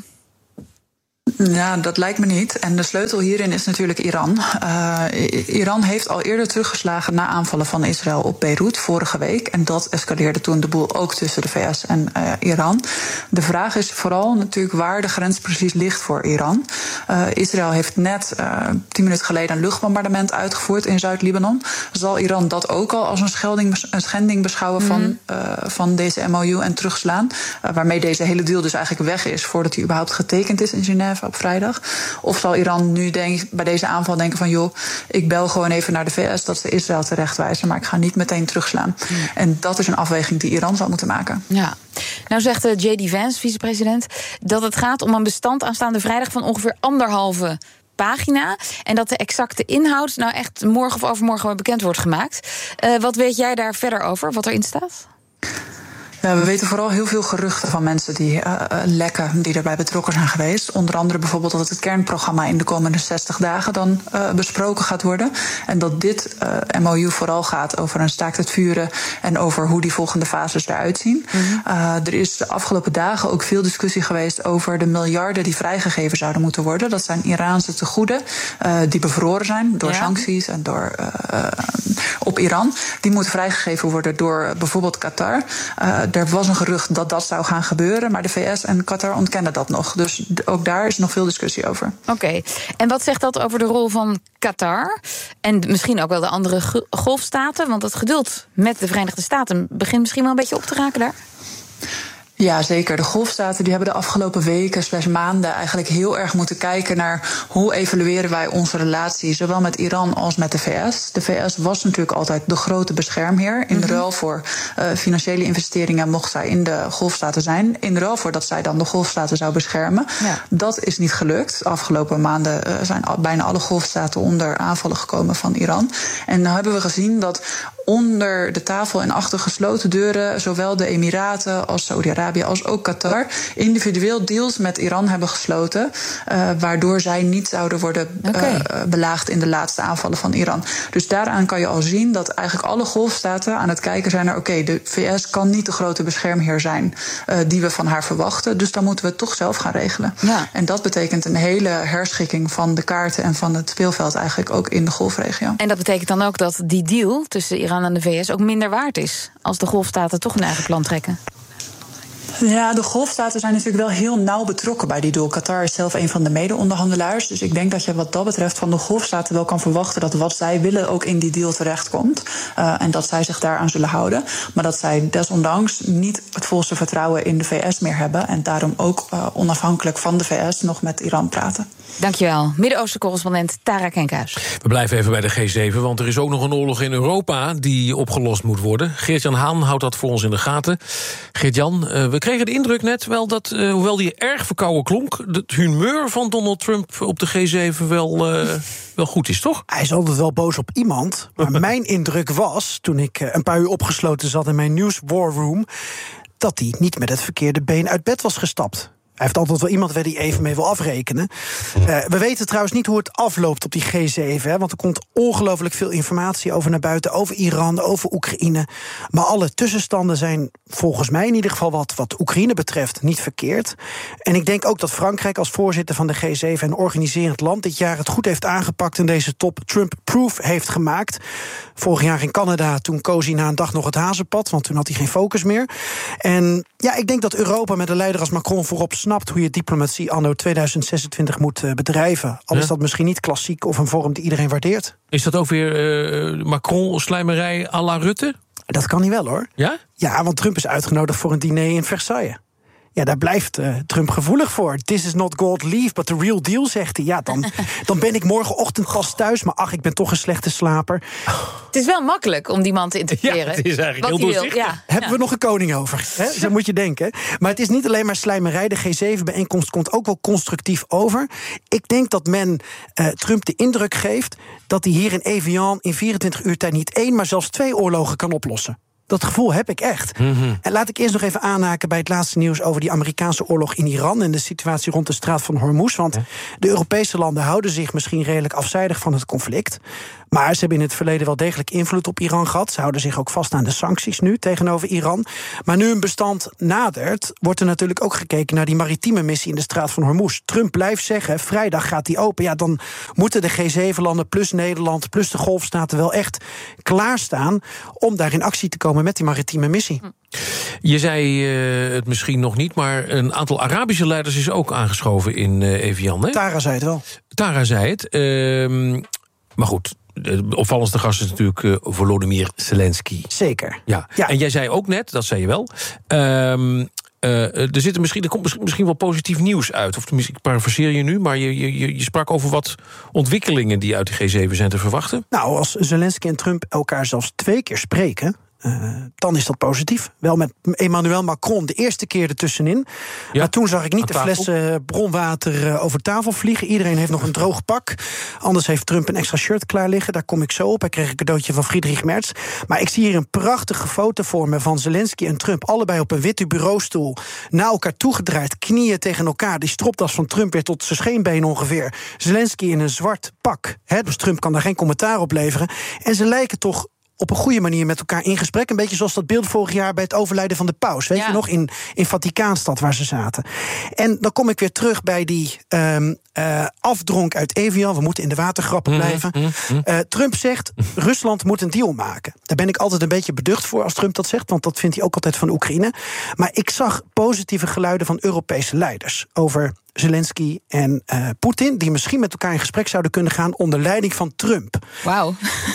Ja, dat lijkt me niet. En de sleutel hierin is natuurlijk Iran. Iran heeft al eerder teruggeslagen na aanvallen van Israël op Beirut vorige week. En dat escaleerde toen de boel ook tussen de VS en Iran. De vraag is vooral natuurlijk waar de grens precies ligt voor Iran. Israël heeft net 10 minuten geleden een luchtbombardement uitgevoerd in Zuid-Libanon. Zal Iran dat ook al als een schending beschouwen van deze MOU en terugslaan? Waarmee deze hele deal dus eigenlijk weg is voordat hij überhaupt getekend is in Genève op vrijdag? Of zal Iran nu bij deze aanval denken van joh, ik bel gewoon even naar de VS dat ze Israël terechtwijzen, maar ik ga niet meteen terugslaan. En dat is een afweging die Iran zal moeten maken. Ja. Nou zegt J.D. Vance, vicepresident, dat het gaat om een bestand aanstaande vrijdag van ongeveer 1,5 pagina. En dat de exacte inhoud nou echt morgen of overmorgen bekend wordt gemaakt. Wat weet jij daar verder over, wat erin staat? Ja, we weten vooral heel veel geruchten van mensen die lekken, die daarbij betrokken zijn geweest. Onder andere bijvoorbeeld dat het kernprogramma in de komende 60 dagen dan besproken gaat worden. En dat dit MOU vooral gaat over een staakt het vuren en over hoe die volgende fases eruit zien. Er is de afgelopen dagen ook veel discussie geweest over de miljarden die vrijgegeven zouden moeten worden. Dat zijn Iraanse tegoeden die bevroren zijn door sancties en door op Iran. Die moeten vrijgegeven worden door bijvoorbeeld Qatar. Er was een gerucht dat dat zou gaan gebeuren, maar de VS en Qatar ontkennen dat nog. Dus ook daar is nog veel discussie over. Oké. En wat zegt dat over de rol van Qatar? En misschien ook wel de andere golfstaten? Want het geduld met de Verenigde Staten begint misschien wel een beetje op te raken daar. Ja, zeker. De golfstaten die hebben de afgelopen weken / maanden eigenlijk heel erg moeten kijken naar hoe evalueren wij onze relatie, zowel met Iran als met de VS. De VS was natuurlijk altijd de grote beschermheer. In ruil voor financiële investeringen mocht zij in de golfstaten zijn. In ruil voor dat zij dan de golfstaten zou beschermen. Ja. Dat is niet gelukt. De afgelopen maanden zijn bijna alle golfstaten onder aanvallen gekomen van Iran. En dan hebben we gezien dat onder de tafel en achter gesloten deuren zowel de Emiraten als Saudi-Arabië als ook Qatar individueel deals met Iran hebben gesloten, waardoor zij niet zouden worden belaagd in de laatste aanvallen van Iran. Dus daaraan kan je al zien dat eigenlijk alle golfstaten aan het kijken zijn naar de VS kan niet de grote beschermheer zijn die we van haar verwachten, dus dan moeten we het toch zelf gaan regelen. Ja. En dat betekent een hele herschikking van de kaarten en van het speelveld eigenlijk ook in de golfregio. En dat betekent dan ook dat die deal tussen Iran en de VS ook minder waard is als de golfstaten toch een eigen plan trekken? Ja, de golfstaten zijn natuurlijk wel heel nauw betrokken bij die deal. Qatar is zelf een van de mede-onderhandelaars. Dus ik denk dat je wat dat betreft van de golfstaten wel kan verwachten dat wat zij willen ook in die deal terechtkomt. En dat zij zich daaraan zullen houden. Maar dat zij desondanks niet het volste vertrouwen in de VS meer hebben. En daarom ook onafhankelijk van de VS nog met Iran praten. Dankjewel. Midden-Oosten-correspondent Tara Kenkhuis. We blijven even bij de G7, want er is ook nog een oorlog in Europa die opgelost moet worden. Geert-Jan Haan houdt dat voor ons in de gaten. Geert-Jan, we kregen de indruk net wel dat, hoewel die erg verkouden klonk, het humeur van Donald Trump op de G7 wel goed is, toch? Hij is altijd wel boos op iemand. Maar mijn indruk was, toen ik een paar uur opgesloten zat in mijn nieuws war room, dat hij niet met het verkeerde been uit bed was gestapt. Hij heeft altijd wel iemand waar hij even mee wil afrekenen. We weten trouwens niet hoe het afloopt op die G7. Want er komt ongelooflijk veel informatie over naar buiten. Over Iran, over Oekraïne. Maar alle tussenstanden zijn volgens mij in ieder geval wat Oekraïne betreft niet verkeerd. En ik denk ook dat Frankrijk als voorzitter van de G7 en organiserend land dit jaar het goed heeft aangepakt en deze top Trump-proof heeft gemaakt. Vorig jaar in Canada, toen koos hij na een dag nog het hazenpad, want toen had hij geen focus meer. En ja, ik denk dat Europa met een leider als Macron voorop snapt hoe je diplomatie anno 2026 moet bedrijven. Al is dat misschien niet klassiek of een vorm die iedereen waardeert. Is dat ook weer Macron-slijmerij à la Rutte? Dat kan hij wel, hoor. Ja? Ja, want Trump is uitgenodigd voor een diner in Versailles. Ja, daar blijft Trump gevoelig voor. This is not gold leaf, but the real deal, zegt hij. Ja, dan ben ik morgenochtend pas thuis, maar ach, ik ben toch een slechte slaper. Het is wel makkelijk om die man te interpreteren. Ja, het is eigenlijk heel doorzichtig. Ja. Hebben we nog een koning over? Hè? Zo moet je denken. Maar het is niet alleen maar slijmerij. De G7-bijeenkomst komt ook wel constructief over. Ik denk dat men Trump de indruk geeft dat hij hier in Evian in 24 uur tijd niet 1, maar zelfs 2 oorlogen kan oplossen. Dat gevoel heb ik echt. Mm-hmm. En laat ik eerst nog even aanhaken bij het laatste nieuws over die Amerikaanse oorlog in Iran en de situatie rond de straat van Hormuz. Want de Europese landen houden zich misschien redelijk afzijdig van het conflict. Maar ze hebben in het verleden wel degelijk invloed op Iran gehad. Ze houden zich ook vast aan de sancties nu tegenover Iran. Maar nu een bestand nadert, wordt er natuurlijk ook gekeken naar die maritieme missie in de straat van Hormuz. Trump blijft zeggen, vrijdag gaat die open. Ja, dan moeten de G7-landen plus Nederland plus de Golfstaten wel echt klaarstaan om daar in actie te komen met die maritieme missie. Je zei het misschien nog niet, maar een aantal Arabische leiders is ook aangeschoven in Evian, hè? Tara zei het wel. Tara zei het. Maar goed, de opvallendste gast is natuurlijk Volodymyr Zelensky. Zeker. Ja. En jij zei ook net, dat zei je wel, er komt misschien wel positief nieuws uit. Of tenminste, ik parafraseer je nu, maar je sprak over wat ontwikkelingen die uit de G7 zijn te verwachten. Nou, als Zelensky en Trump elkaar zelfs 2 keer spreken, dan is dat positief. Wel met Emmanuel Macron de eerste keer ertussenin. Ja, maar toen zag ik niet de flessen bronwater over tafel vliegen. Iedereen heeft nog een droog pak. Anders heeft Trump een extra shirt klaar liggen. Daar kom ik zo op. Hij kreeg een cadeautje van Friedrich Merz. Maar ik zie hier een prachtige foto voor me van Zelensky en Trump. Allebei op een witte bureaustoel. Naar elkaar toegedraaid. Knieën tegen elkaar. Die stropdas van Trump weer tot zijn scheenbeen ongeveer. Zelensky in een zwart pak. Dus Trump kan daar geen commentaar op leveren. En ze lijken toch op een goede manier met elkaar in gesprek. Een beetje zoals dat beeld vorig jaar bij het overlijden van de paus. Weet je nog, in Vaticaanstad waar ze zaten. En dan kom ik weer terug bij die afdronk uit Evian. We moeten in de watergrappen blijven. Trump zegt, Rusland moet een deal maken. Daar ben ik altijd een beetje beducht voor als Trump dat zegt, want dat vindt hij ook altijd van Oekraïne. Maar ik zag positieve geluiden van Europese leiders over Zelensky en Poetin, die misschien met elkaar in gesprek zouden kunnen gaan onder leiding van Trump. Wauw.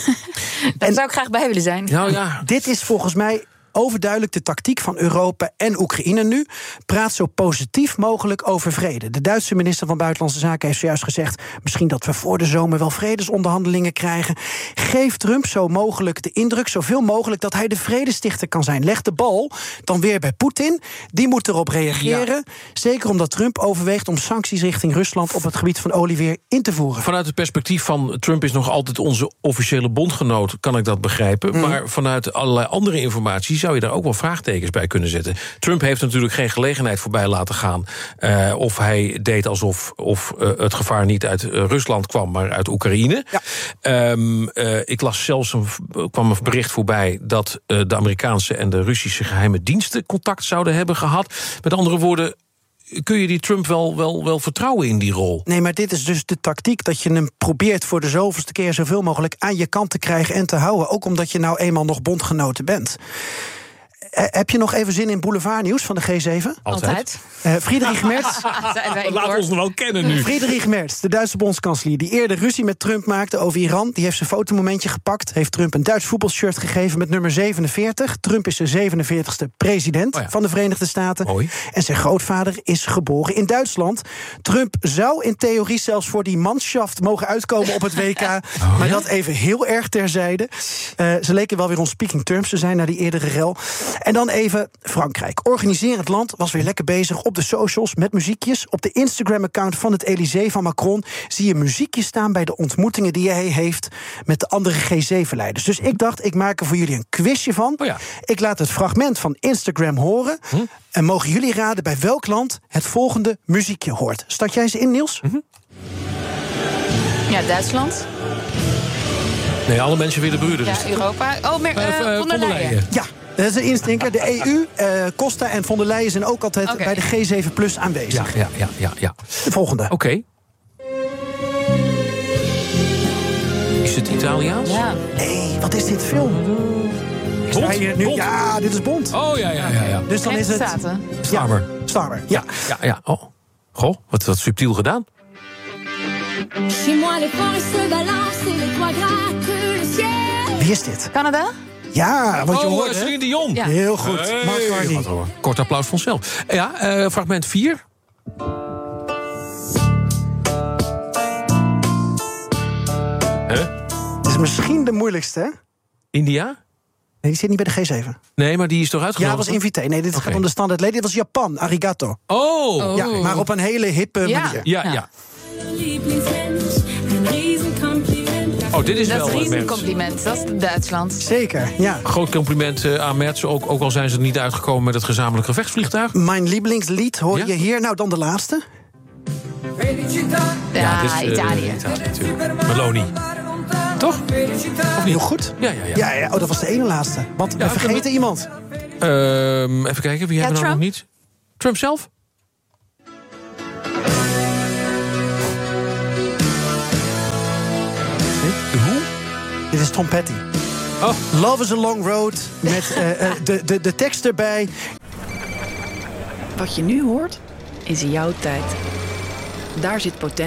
Daar zou ik graag bij willen zijn. Nou ja, dit is volgens mij overduidelijk de tactiek van Europa en Oekraïne nu. Praat zo positief mogelijk over vrede. De Duitse minister van Buitenlandse Zaken heeft zojuist gezegd, misschien dat we voor de zomer wel vredesonderhandelingen krijgen. Geef Trump zo mogelijk de indruk, zoveel mogelijk, dat hij de vredestichter kan zijn. Leg de bal dan weer bij Poetin. Die moet erop reageren. Ja. Zeker omdat Trump overweegt om sancties richting Rusland op het gebied van olie weer in te voeren. Vanuit het perspectief van Trump is nog altijd onze officiële bondgenoot, kan ik dat begrijpen. Maar vanuit allerlei andere informatie zou je daar ook wel vraagtekens bij kunnen zetten. Trump heeft natuurlijk geen gelegenheid voorbij laten gaan of hij deed alsof het gevaar niet uit Rusland kwam, maar uit Oekraïne. Ja. Ik las zelfs kwam een bericht voorbij dat de Amerikaanse en de Russische geheime diensten contact zouden hebben gehad. Met andere woorden, kun je die Trump wel vertrouwen in die rol? Nee, maar dit is dus de tactiek dat je hem probeert voor de zoveelste keer zoveel mogelijk aan je kant te krijgen en te houden. Ook omdat je nou eenmaal nog bondgenoten bent. Heb je nog even zin in boulevardnieuws van de G7? Altijd. Friedrich Merz. Laat ons nog wel kennen nu. Friedrich Merz, de Duitse bondskanselier, die eerder ruzie met Trump maakte over Iran, die heeft zijn fotomomentje gepakt, heeft Trump een Duits voetbalshirt gegeven met nummer 47. Trump is de 47ste president van de Verenigde Staten. Mooi. En zijn grootvader is geboren in Duitsland. Trump zou in theorie zelfs voor die manschaft mogen uitkomen op het WK. Maar dat even heel erg terzijde. Ze leken wel weer on speaking terms te zijn na die eerdere rel. En dan even Frankrijk. Organiserend land was weer lekker bezig op de socials met muziekjes. Op de Instagram-account van het Elysée van Macron zie je muziekjes staan bij de ontmoetingen die hij heeft met de andere G7-leiders. Dus ik dacht, ik maak er voor jullie een quizje van. Ik laat het fragment van Instagram horen. En mogen jullie raden bij welk land het volgende muziekje hoort. Start jij ze in, Niels? Ja, Duitsland. Nee, alle mensen willen broeders. Ja, Europa. Oh, von der Leyen. Ja. Dat is een instinker. De EU, Costa en von der Leyen zijn ook altijd bij de G7 Plus aanwezig. Ja. De volgende. Oké. Is het Italiaans? Ja. Nee, wat is dit film? Bond? Ja, dit is Bond. Oh, ja. Dus dan is het Staten. Sla Starmer, ja. Ja. Oh. Goh, wat subtiel gedaan. Wie is dit? Canada? Ja, wat je hoorde. Celine Dion. Ja. Heel goed, Mark Carney. Kort applaus voor onszelf. Ja, fragment 4. Het is misschien de moeilijkste, hè? India? Nee, die zit niet bij de G7. Nee, maar die is toch uitgenodigd? Ja, dat was invité. Nee, dit gaat om de standaard leden. Dit was Japan, arigato. Oh! Ja, maar op een hele hippe manier. Ja. Oh, dit is dat wel is een een compliment. Dat is Duitsland. Zeker, ja. Groot compliment aan Merz. Ook al zijn ze er niet uitgekomen met het gezamenlijk gevechtsvliegtuig. Mijn lievelingslied hoor je hier. Nou, dan de laatste. Ja, dit is, Italië. natuurlijk. Meloni. Toch? Of niet? Heel goed. Ja. Oh, dat was de ene laatste. Want we vergeten iemand. Even kijken, wie hebben we nou nog niet? Trump zelf? Hoe? Dit is Tom Petty. Oh. Love is a long road. Met de tekst erbij. Wat je nu hoort, is jouw tijd. Daar zit potentie.